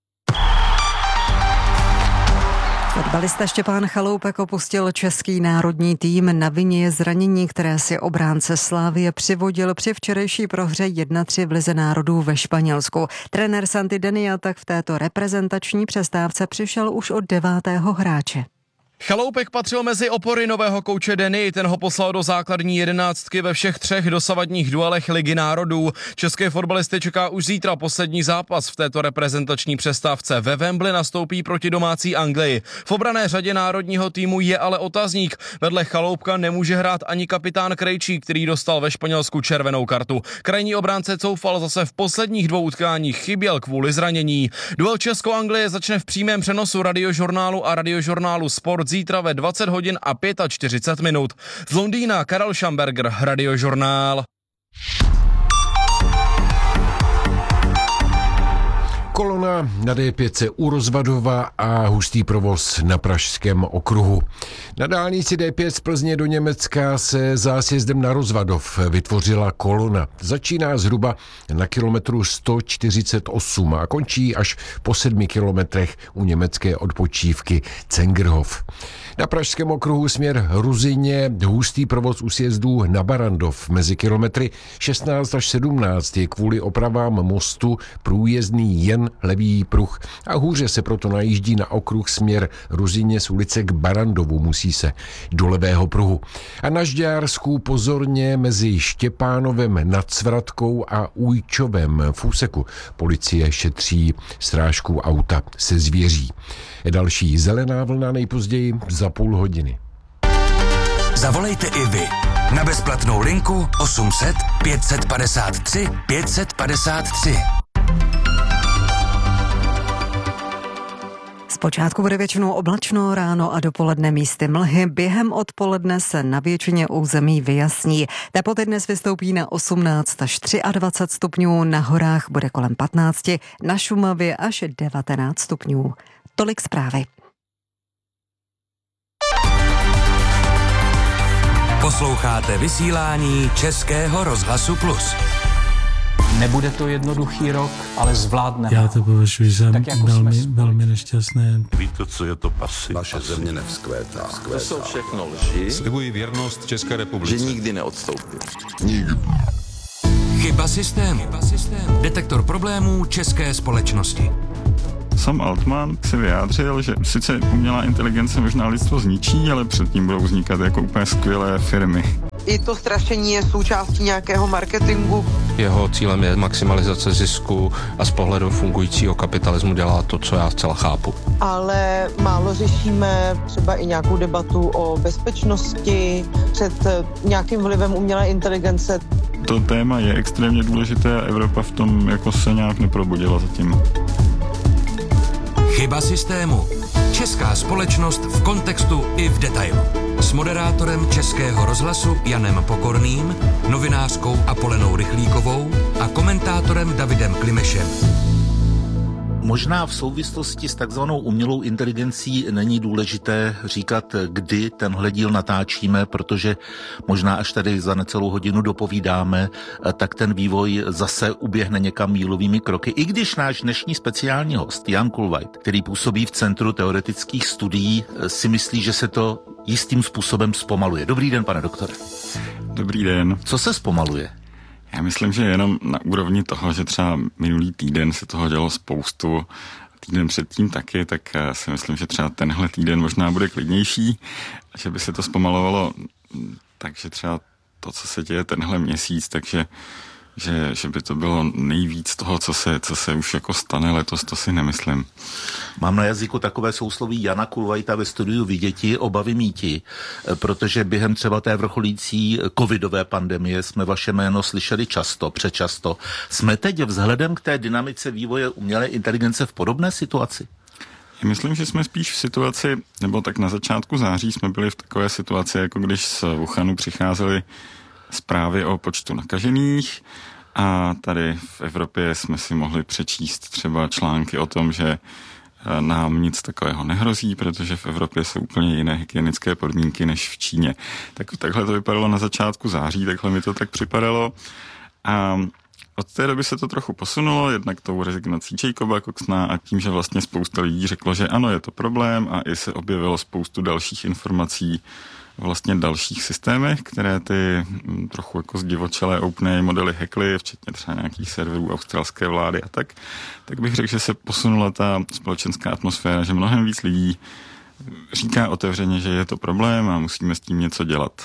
Speaker 10: Fotbalista Štěpán Chaloupek opustil český národní tým. Na vině je zranění, které si obránce Slavie přivodil při včerejší prohře jedna tři v Lize národů ve Španělsku. Trenér Santi Denia tak v této reprezentační přestávce přišel už od devátého hráče.
Speaker 14: Chaloupek patřil mezi opory nového kouče Deny, ten ho poslal do základní jedenáctky ve všech třech dosavadních duelech Ligy národů. České fotbalisty čeká už zítra poslední zápas v této reprezentační přestávce. Ve Wembley nastoupí proti domácí Anglii. V obranné řadě národního týmu je ale otazník. Vedle Chaloupka nemůže hrát ani kapitán Krejčí, který dostal ve Španělsku červenou kartu. Krajní obránce Coufal zase v posledních dvou utkáních chyběl kvůli zranění. Duel Česko-Anglie začne v přímém přenosu Radiožurnálu a Radiožurnálu Sport zítra ve dvacet hodin a čtyřicet pět minut. Z Londýna Karel Šamberger, Radiožurnál.
Speaker 15: Kolona na D pět u Rozvadova a hustý provoz na Pražském okruhu. Na dálnici D pět z Plzně do Německa se zásjezdem na Rozvadov vytvořila kolona. Začíná zhruba na kilometru sto čtyřicet osm a končí až po sedmi kilometrech u německé odpočívky Zengerhof. Na Pražském okruhu směr Ruzyně hustý provoz u sjezdů na Barandov mezi kilometry šestnáct až sedmnáct je kvůli opravám mostu průjezdný jen levý pruh a hůře se proto najíždí na okruh směr Ruzyně z ulice k Barandovu, musí se do levého pruhu. A na Žďársku pozorně mezi Štěpánovem nad Svratkou a Ujčovem v úseku policie šetří srážku auta se zvěří. Další zelená vlna nejpozději za půl hodiny.
Speaker 6: Zavolejte i vy na bezplatnou linku osm set pět set padesát tři pět set padesát tři.
Speaker 10: Zpočátku bude většinou oblačno, ráno a dopoledne místy mlhy. Během odpoledne se na většině území vyjasní. Teploty dnes vystoupí na osmnáct až dvacet tři stupňů, na horách bude kolem patnáct, na Šumavě až devatenáct stupňů. Tolik zprávy.
Speaker 6: Posloucháte vysílání Českého rozhlasu Plus.
Speaker 16: Nebude to jednoduchý rok, ale zvládneme.
Speaker 17: Já to považuji za velmi, velmi nešťastné.
Speaker 18: Víte, co je to pasy?
Speaker 19: Naše země nevzkvétá.
Speaker 18: To jsou všechno lži.
Speaker 19: Slibuji věrnost České republice.
Speaker 18: Že nikdy neodstoupím.
Speaker 19: Nikdy.
Speaker 6: Chyba systému. Detektor problémů české společnosti.
Speaker 20: Sam Altman se vyjádřil, že sice umělá inteligence možná lidstvo zničí, ale předtím budou vznikat jako úplně skvělé firmy.
Speaker 9: I to strašení je součástí nějakého marketingu.
Speaker 21: Jeho cílem je maximalizace zisku a z pohledu fungujícího kapitalismu dělá to, co já zcela chápu.
Speaker 9: Ale málo řešíme třeba i nějakou debatu o bezpečnosti před nějakým vlivem umělé inteligence.
Speaker 20: To téma je extrémně důležité a Evropa v tom jako se nějak neprobudila zatím.
Speaker 6: Chyba systému. Česká společnost v kontextu i v detailu. S moderátorem Českého rozhlasu Janem Pokorným, novinářkou Apolenou Rychlíkovou a komentátorem Davidem Klimešem.
Speaker 1: Možná v souvislosti s takzvanou umělou inteligencí není důležité říkat, kdy tenhle díl natáčíme, protože možná až tady za necelou hodinu dopovídáme, tak ten vývoj zase uběhne někam mílovými kroky. I když náš dnešní speciální host Jan Kulvajt, který působí v Centru teoretických studií, si myslí, že se to jistým způsobem zpomaluje. Dobrý den, pane doktore.
Speaker 20: Dobrý den.
Speaker 1: Co se zpomaluje?
Speaker 20: Já myslím, že jenom na úrovni toho, že třeba minulý týden se toho dělo spoustu, týden předtím taky, tak si myslím, že třeba tenhle týden možná bude klidnější, že by se to zpomalovalo, takže třeba to, co se děje tenhle měsíc, takže že, že by to bylo nejvíc toho, co se, co se už jako stane letos, to si nemyslím.
Speaker 1: Mám na jazyku takové sousloví Jana Kulvajta ve studiu Viděti, obavy míti, protože během třeba té vrcholící covidové pandemie jsme vaše jméno slyšeli často, přečasto. Jsme teď vzhledem k té dynamice vývoje umělé inteligence v podobné situaci?
Speaker 20: Já myslím, že jsme spíš v situaci, nebo tak na začátku září jsme byli v takové situaci, jako když z Wuhanu přicházely zprávy o počtu nakažených a tady v Evropě jsme si mohli přečíst třeba články o tom, že nám nic takového nehrozí, protože v Evropě jsou úplně jiné hygienické podmínky než v Číně. Tak, takhle to vypadalo na začátku září, takhle mi to tak připadalo. A od té doby se to trochu posunulo, jednak tou rezignací Jacoba Coxna a tím, že vlastně spousta lidí řeklo, že ano, je to problém a i se objevilo spoustu dalších informací vlastně dalších systémech, které ty trochu jako zdivočelé OpenAI modely hackly, včetně třeba nějakých serverů australské vlády a tak, tak bych řekl, že se posunula ta společenská atmosféra, že mnohem víc lidí říká otevřeně, že je to problém a musíme s tím něco dělat.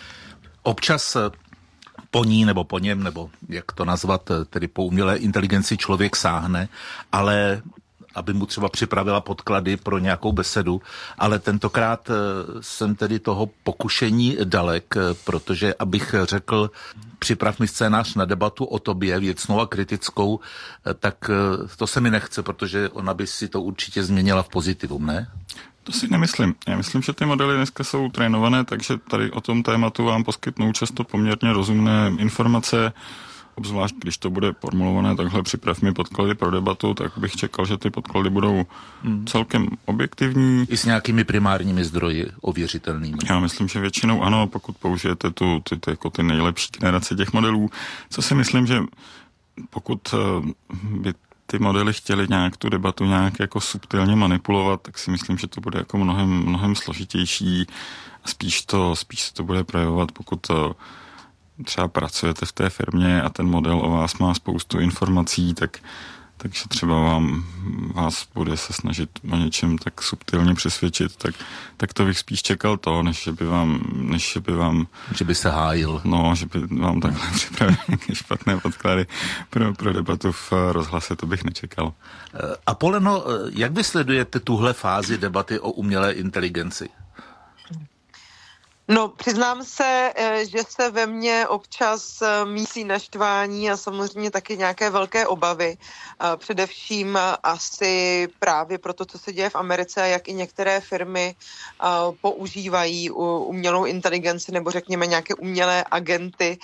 Speaker 1: Občas po ní nebo po něm, nebo jak to nazvat, tedy po umělé inteligenci člověk sáhne, ale aby mu třeba připravila podklady pro nějakou besedu, ale tentokrát jsem tedy toho pokušení dalek, protože abych řekl, připrav mi scénář na debatu o tobě, věcnou a kritickou, tak to se mi nechce, protože ona by si to určitě změnila v pozitivum, ne?
Speaker 20: To si nemyslím. Já myslím, že ty modely dneska jsou trénované, takže tady o tom tématu vám poskytnou často poměrně rozumné informace. obzvlášť když to bude formulované takhle, připrav mi podklady pro debatu, tak bych čekal, že ty podklady budou hmm. celkem objektivní.
Speaker 3: I s nějakými primárními zdroji ověřitelnými.
Speaker 20: Já myslím, že většinou ano, pokud použijete tu, ty, ty, jako ty nejlepší generace těch modelů. Co si myslím, že pokud by ty modely chtěli nějak tu debatu nějak jako subtilně manipulovat, tak si myslím, že to bude jako mnohem, mnohem složitější a spíš to, spíš to bude projevovat, pokud to třeba pracujete v té firmě a ten model o vás má spoustu informací, tak, takže třeba vám, vás bude se snažit o něčem tak subtilně přesvědčit, tak, tak to bych spíš čekal to, než že by vám, než že by vám...
Speaker 3: Že by se hájil.
Speaker 20: No, že by vám takhle připravil nějaké špatné podklady pro, pro debatu v rozhlase, to bych nečekal.
Speaker 3: Apoleno, jak vy sledujete tuhle fázi debaty o umělé inteligenci?
Speaker 22: No, přiznám se, že se ve mně občas mísí naštvání a samozřejmě taky nějaké velké obavy. Především asi právě pro to, co se děje v Americe, jak i některé firmy používají umělou inteligenci nebo řekněme nějaké umělé agenty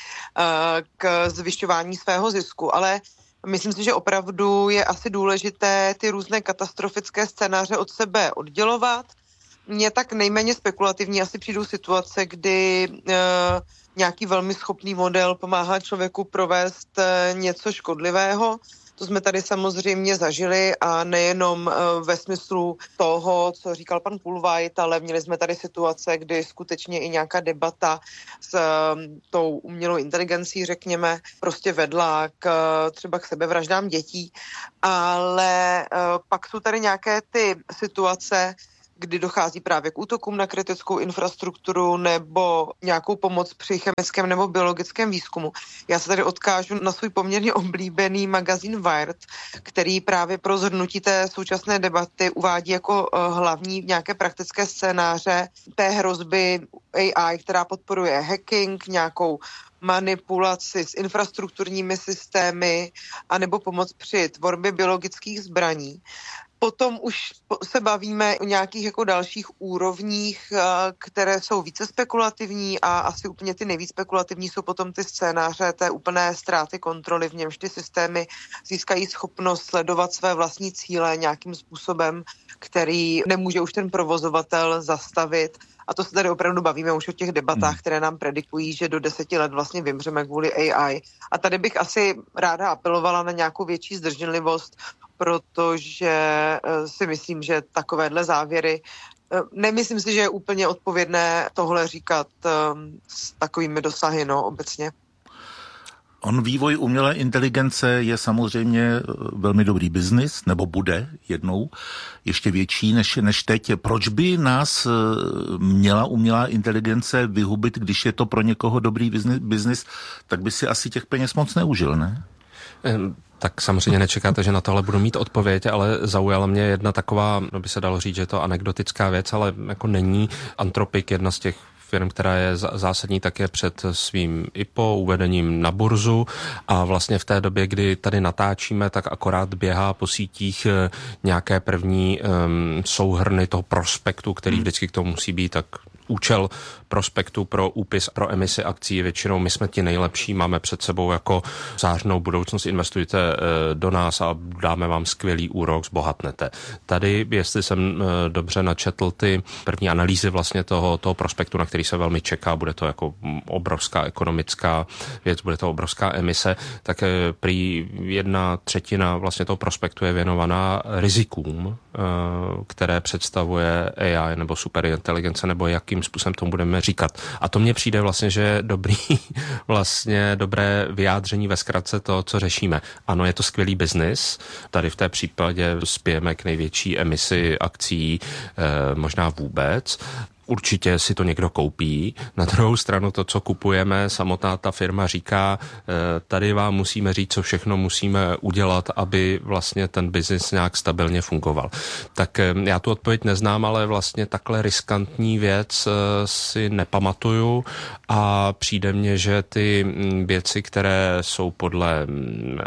Speaker 22: k zvyšování svého zisku. Ale myslím si, že opravdu je asi důležité ty různé katastrofické scénáře od sebe oddělovat. Mně tak nejméně spekulativní asi přijdou situace, kdy e, nějaký velmi schopný model pomáhá člověku provést e, něco škodlivého. To jsme tady samozřejmě zažili a nejenom e, ve smyslu toho, co říkal pan Pulvajt, ale měli jsme tady situace, kdy skutečně i nějaká debata s e, tou umělou inteligencí, řekněme, prostě vedla k, třeba k sebevraždám dětí. Ale e, pak jsou tady nějaké ty situace, kdy dochází právě k útokům na kritickou infrastrukturu nebo nějakou pomoc při chemickém nebo biologickém výzkumu. Já se tady odkážu na svůj poměrně oblíbený magazín Wired, který právě pro zhrnutí té současné debaty uvádí jako hlavní nějaké praktické scénáře té hrozby A I, která podporuje hacking, nějakou manipulaci s infrastrukturními systémy anebo pomoc při tvorbě biologických zbraní. Potom už se bavíme o nějakých jako dalších úrovních, které jsou více spekulativní a asi úplně ty nejvíc spekulativní jsou potom ty scénáře té úplné ztráty kontroly, v němž ty systémy získají schopnost sledovat své vlastní cíle nějakým způsobem, který nemůže už ten provozovatel zastavit. A to se tady opravdu bavíme už o těch debatách, které nám predikují, že do deseti let vlastně vymřeme kvůli A I. A tady bych asi ráda apelovala na nějakou větší zdrženlivost, protože si myslím, že takovéhle závěry, nemyslím si, že je úplně odpovědné tohle říkat s takovými dosahy, no, obecně.
Speaker 3: On vývoj umělé inteligence je samozřejmě velmi dobrý biznis, nebo bude jednou ještě větší než, než teď. Proč by nás měla umělá inteligence vyhubit, když je to pro někoho dobrý biznis, tak by si asi těch peněz moc neužil, ne?
Speaker 21: Tak samozřejmě nečekáte, že na tohle budu mít odpověď, ale zaujala mě jedna taková, no by se dalo říct, že je to anekdotická věc, ale jako není. Anthropic, jedna z těch firm, která je zásadní také před svým I P O, uvedením na burzu a vlastně v té době, kdy tady natáčíme, tak akorát běhá po sítích nějaké první um, souhrny toho prospektu, který vždycky k tomu musí být, tak účel prospektu pro úpis, pro emisi akcí většinou my jsme ti nejlepší, máme před sebou jako zářnou budoucnost, investujte do nás a dáme vám skvělý úrok, zbohatnete. Tady, jestli jsem dobře načetl ty první analýzy vlastně toho, toho prospektu, na který se velmi čeká, bude to jako obrovská ekonomická věc, bude to obrovská emise, tak prý jedna třetina vlastně toho prospektu je věnovaná rizikům, které představuje A I nebo superinteligence, nebo jakým způsobem tomu budeme říkat. A to mně přijde vlastně, že je dobrý, vlastně dobré vyjádření ve zkratce to, co řešíme. Ano, je to skvělý biznis. Tady v té případě spějeme k největší emisi akcí, eh, možná vůbec. Určitě si to někdo koupí. Na druhou stranu to, co kupujeme, samotná ta firma říká, tady vám musíme říct, co všechno musíme udělat, aby vlastně ten biznis nějak stabilně fungoval. Tak já tu odpověď neznám, ale vlastně takhle riskantní věc si nepamatuju a přijde mně, že ty věci, které jsou podle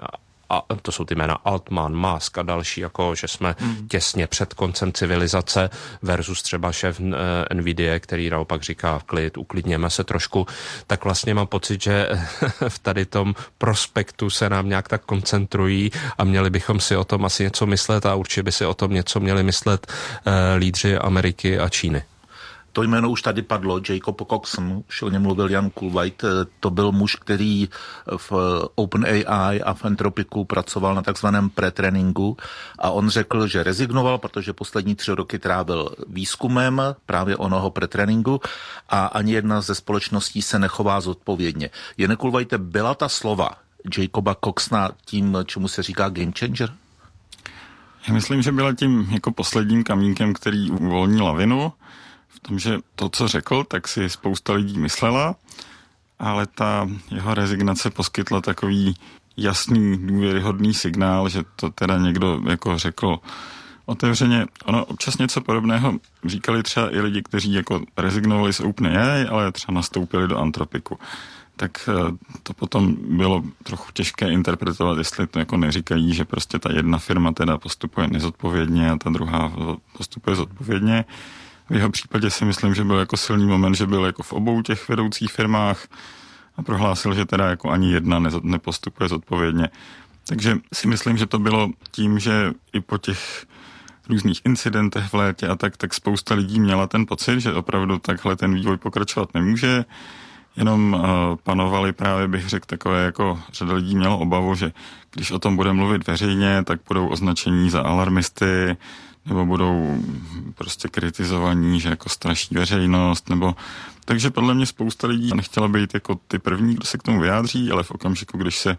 Speaker 21: a to jsou ty jména Altman, Musk a další, jako že jsme hmm. těsně před koncem civilizace versus třeba šéf Nvidia, který naopak říká klid, uklidněme se trošku, tak vlastně mám pocit, že v tady tom prospektu se nám nějak tak koncentrují a měli bychom si o tom asi něco myslet a určitě by si o tom něco měli myslet uh, lídři Ameriky a Číny.
Speaker 3: To jméno už tady padlo, Jacob Coxon, už o něm mluvil Jan Kulveit, to byl muž, který v OpenAI a v Anthropicu pracoval na takzvaném pretréninku a on řekl, že rezignoval, protože poslední tři roky trávil výzkumem právě onoho pretréninku a ani jedna ze společností se nechová zodpovědně. Jane Kulveite, byla ta slova Jacoba Coxona tím, čemu se říká game changer?
Speaker 20: Já myslím, že byla tím jako posledním kamínkem, který uvolní lavinu, v tom, že to, co řekl, tak si spousta lidí myslela, ale ta jeho rezignace poskytla takový jasný, důvěryhodný signál, že to teda někdo jako řekl otevřeně. Ono občas něco podobného říkali třeba i lidi, kteří jako rezignovali z OpenAI, ale třeba nastoupili do Anthropicu. Tak to potom bylo trochu těžké interpretovat, jestli to jako neříkají, že prostě ta jedna firma teda postupuje nezodpovědně a ta druhá postupuje zodpovědně. V jeho případě si myslím, že byl jako silný moment, že byl jako v obou těch vedoucích firmách a prohlásil, že teda jako ani jedna nepostupuje zodpovědně. Takže si myslím, že to bylo tím, že i po těch různých incidentech v létě a tak, tak spousta lidí měla ten pocit, že opravdu takhle ten vývoj pokračovat nemůže. Jenom uh, panovaly právě, bych řekl, takové jako řada lidí mělo obavu, že když o tom bude mluvit veřejně, tak budou označení za alarmisty, nebo budou prostě kritizovaní, že jako straší veřejnost, nebo... Takže podle mě spousta lidí nechtěla být jako ty první, kdo se k tomu vyjádří, ale v okamžiku, když se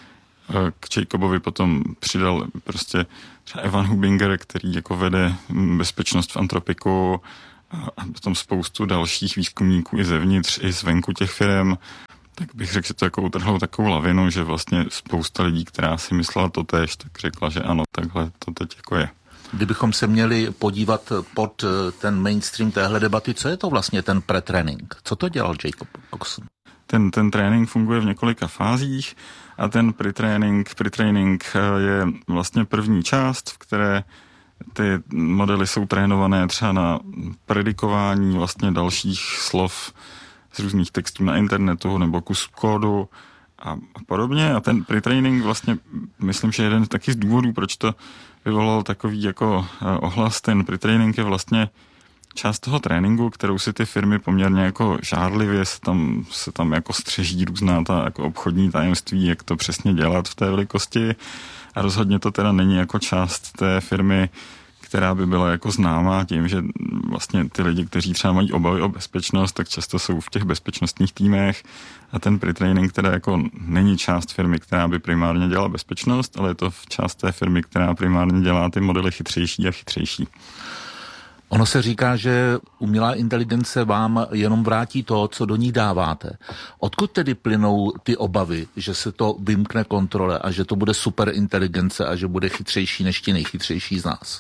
Speaker 20: k Jacobovi potom přidal prostě třeba Evan Hubinger, který jako vede bezpečnost v Anthropicu a potom spoustu dalších výzkumníků i zevnitř, i zvenku těch firm, tak bych řekl, že to jako utrhlo takovou lavinu, že vlastně spousta lidí, která si myslela to též, tak řekla, že ano, takhle to teď jako je.
Speaker 3: Kdybychom se měli podívat pod ten mainstream téhle debaty, co je to vlastně ten pretrénink? Co to dělal Jacob Coxon?
Speaker 20: Ten, ten trénink funguje v několika fázích a ten pretrénink, pretrénink je vlastně první část, v které ty modely jsou trénované třeba na predikování vlastně dalších slov z různých textů na internetu nebo kus kódu a podobně. A ten pretrénink vlastně, myslím, že jeden taky z důvodů, proč to vyvolal takový jako ohlas, ten pretrénink je vlastně část toho tréninku, kterou si ty firmy poměrně jako žárlivě se tam, se tam jako střeží různá ta jako obchodní tajemství, jak to přesně dělat v té velikosti a rozhodně to teda není jako část té firmy, která by byla jako známá tím, že vlastně ty lidi, kteří třeba mají obavy o bezpečnost, tak často jsou v těch bezpečnostních týmech a ten pretrénink teda jako není část firmy, která by primárně dělala bezpečnost, ale je to část té firmy, která primárně dělá ty modely chytřejší a chytřejší.
Speaker 3: Ono se říká, že umělá inteligence vám jenom vrátí to, co do ní dáváte. Odkud tedy plynou ty obavy, že se to vymkne kontrole a že to bude super inteligence a že bude chytřejší než ti nejchytřejší z nás?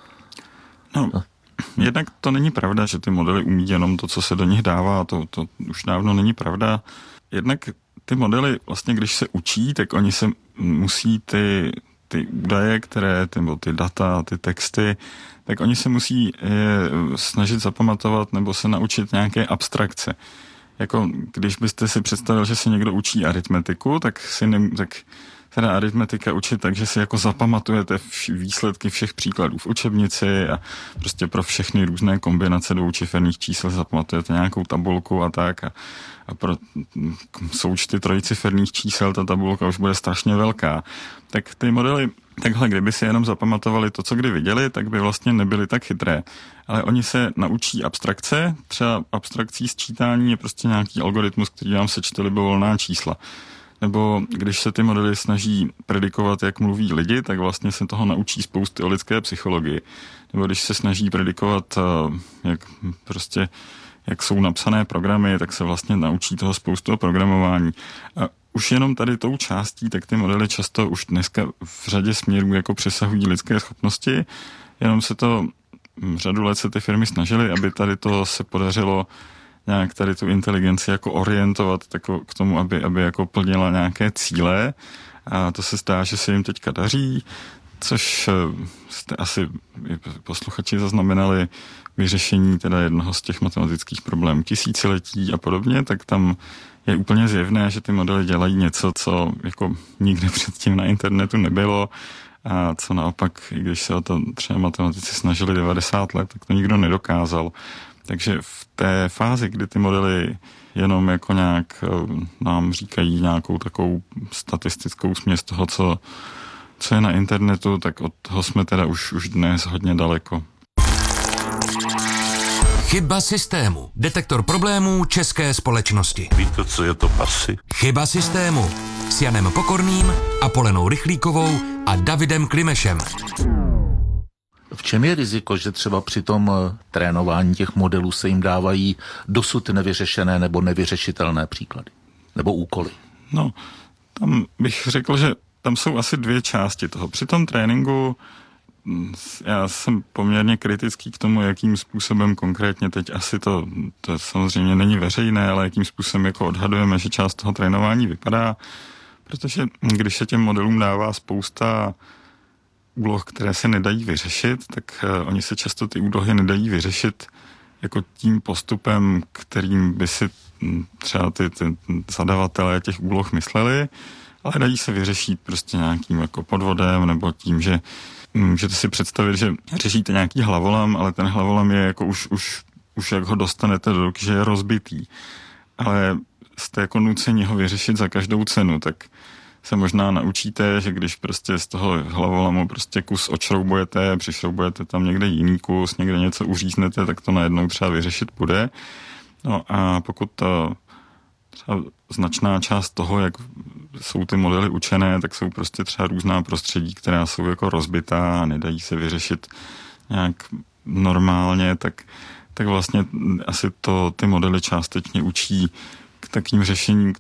Speaker 20: No, jednak to není pravda, že ty modely umí jenom to, co se do nich dává, to, to už dávno není pravda. Jednak ty modely, vlastně když se učí, tak oni se musí ty, ty údaje, které, ty, ty data, ty texty, tak oni se musí je snažit zapamatovat nebo se naučit nějaké abstrakce. Jako když byste si představil, že se někdo učí aritmetiku, tak si ne, tak se dá aritmetika učit tak, že si jako zapamatujete vš- výsledky všech příkladů v učebnici a prostě pro všechny různé kombinace dvoučiferných čísel zapamatujete nějakou tabulku a tak a, a pro součty trojciferných čísel ta tabulka už bude strašně velká. Tak ty modely takhle, kdyby si jenom zapamatovali to, co kdy viděli, tak by vlastně nebyly tak chytré. Ale oni se naučí abstrakce, třeba abstrakcí sčítání je prostě nějaký algoritmus, který vám sečte libovolná čísla. Nebo když se ty modely snaží predikovat, jak mluví lidi, tak vlastně se toho naučí spousty o lidské psychologii. Nebo když se snaží predikovat, jak prostě jak jsou napsané programy, tak se vlastně naučí toho spoustu o programování. A už jenom tady tou částí, tak ty modely často už dneska v řadě směrů jako přesahují lidské schopnosti, jenom se to řadu let se ty firmy snažily, aby tady to se podařilo nějak tady tu inteligenci jako orientovat tako, k tomu, aby, aby jako plnila nějaké cíle. A to se zdá, že se jim teďka daří, což jste asi posluchači zaznamenali vyřešení teda jednoho z těch matematických problémů tisíciletí a podobně, tak tam je úplně zjevné, že ty modely dělají něco, co jako nikdy předtím na internetu nebylo a co naopak, i když se o to třeba matematici snažili devadesát let, tak to nikdo nedokázal. Takže v té fázi, kdy ty modely jenom jako nějak nám říkají nějakou takovou statistickou směs toho, co, co je na internetu, tak od toho jsme teda už, už dnes hodně daleko.
Speaker 6: Chyba systému. Detektor problémů české společnosti.
Speaker 18: Víte, co je to pasy?
Speaker 6: Chyba systému. S Janem Pokorným, Apolenou Rychlíkovou a Davidem Klimešem.
Speaker 3: V čem je riziko, že třeba při tom trénování těch modelů se jim dávají dosud nevyřešené nebo nevyřešitelné příklady? Nebo úkoly?
Speaker 20: No, tam bych řekl, že tam jsou asi dvě části toho. Při tom tréninku já jsem poměrně kritický k tomu, jakým způsobem konkrétně teď asi to, to samozřejmě není veřejné, ale jakým způsobem jako odhadujeme, že část toho trénování vypadá, protože když se těm modelům dává spousta úloh, které se nedají vyřešit, tak uh, oni se často ty úlohy nedají vyřešit jako tím postupem, kterým by si třeba ty, ty zadavatelé těch úloh mysleli, ale dají se vyřešit prostě nějakým jako podvodem nebo tím, že můžete si představit, že řešíte nějaký hlavolam, ale ten hlavolam je jako už, už, už jak ho dostanete do ruky, že je rozbitý. Ale jste jako nuceni ho vyřešit za každou cenu, tak se možná naučíte, že když prostě z toho hlavolamu prostě kus odšroubujete, přišroubujete tam někde jiný kus, někde něco uříznete, tak to najednou třeba vyřešit bude. No a pokud to třeba značná část toho, jak jsou ty modely učené, tak jsou prostě třeba různá prostředí, která jsou jako rozbitá a nedají se vyřešit nějak normálně, tak, tak vlastně asi to ty modely částečně učí k takým řešením,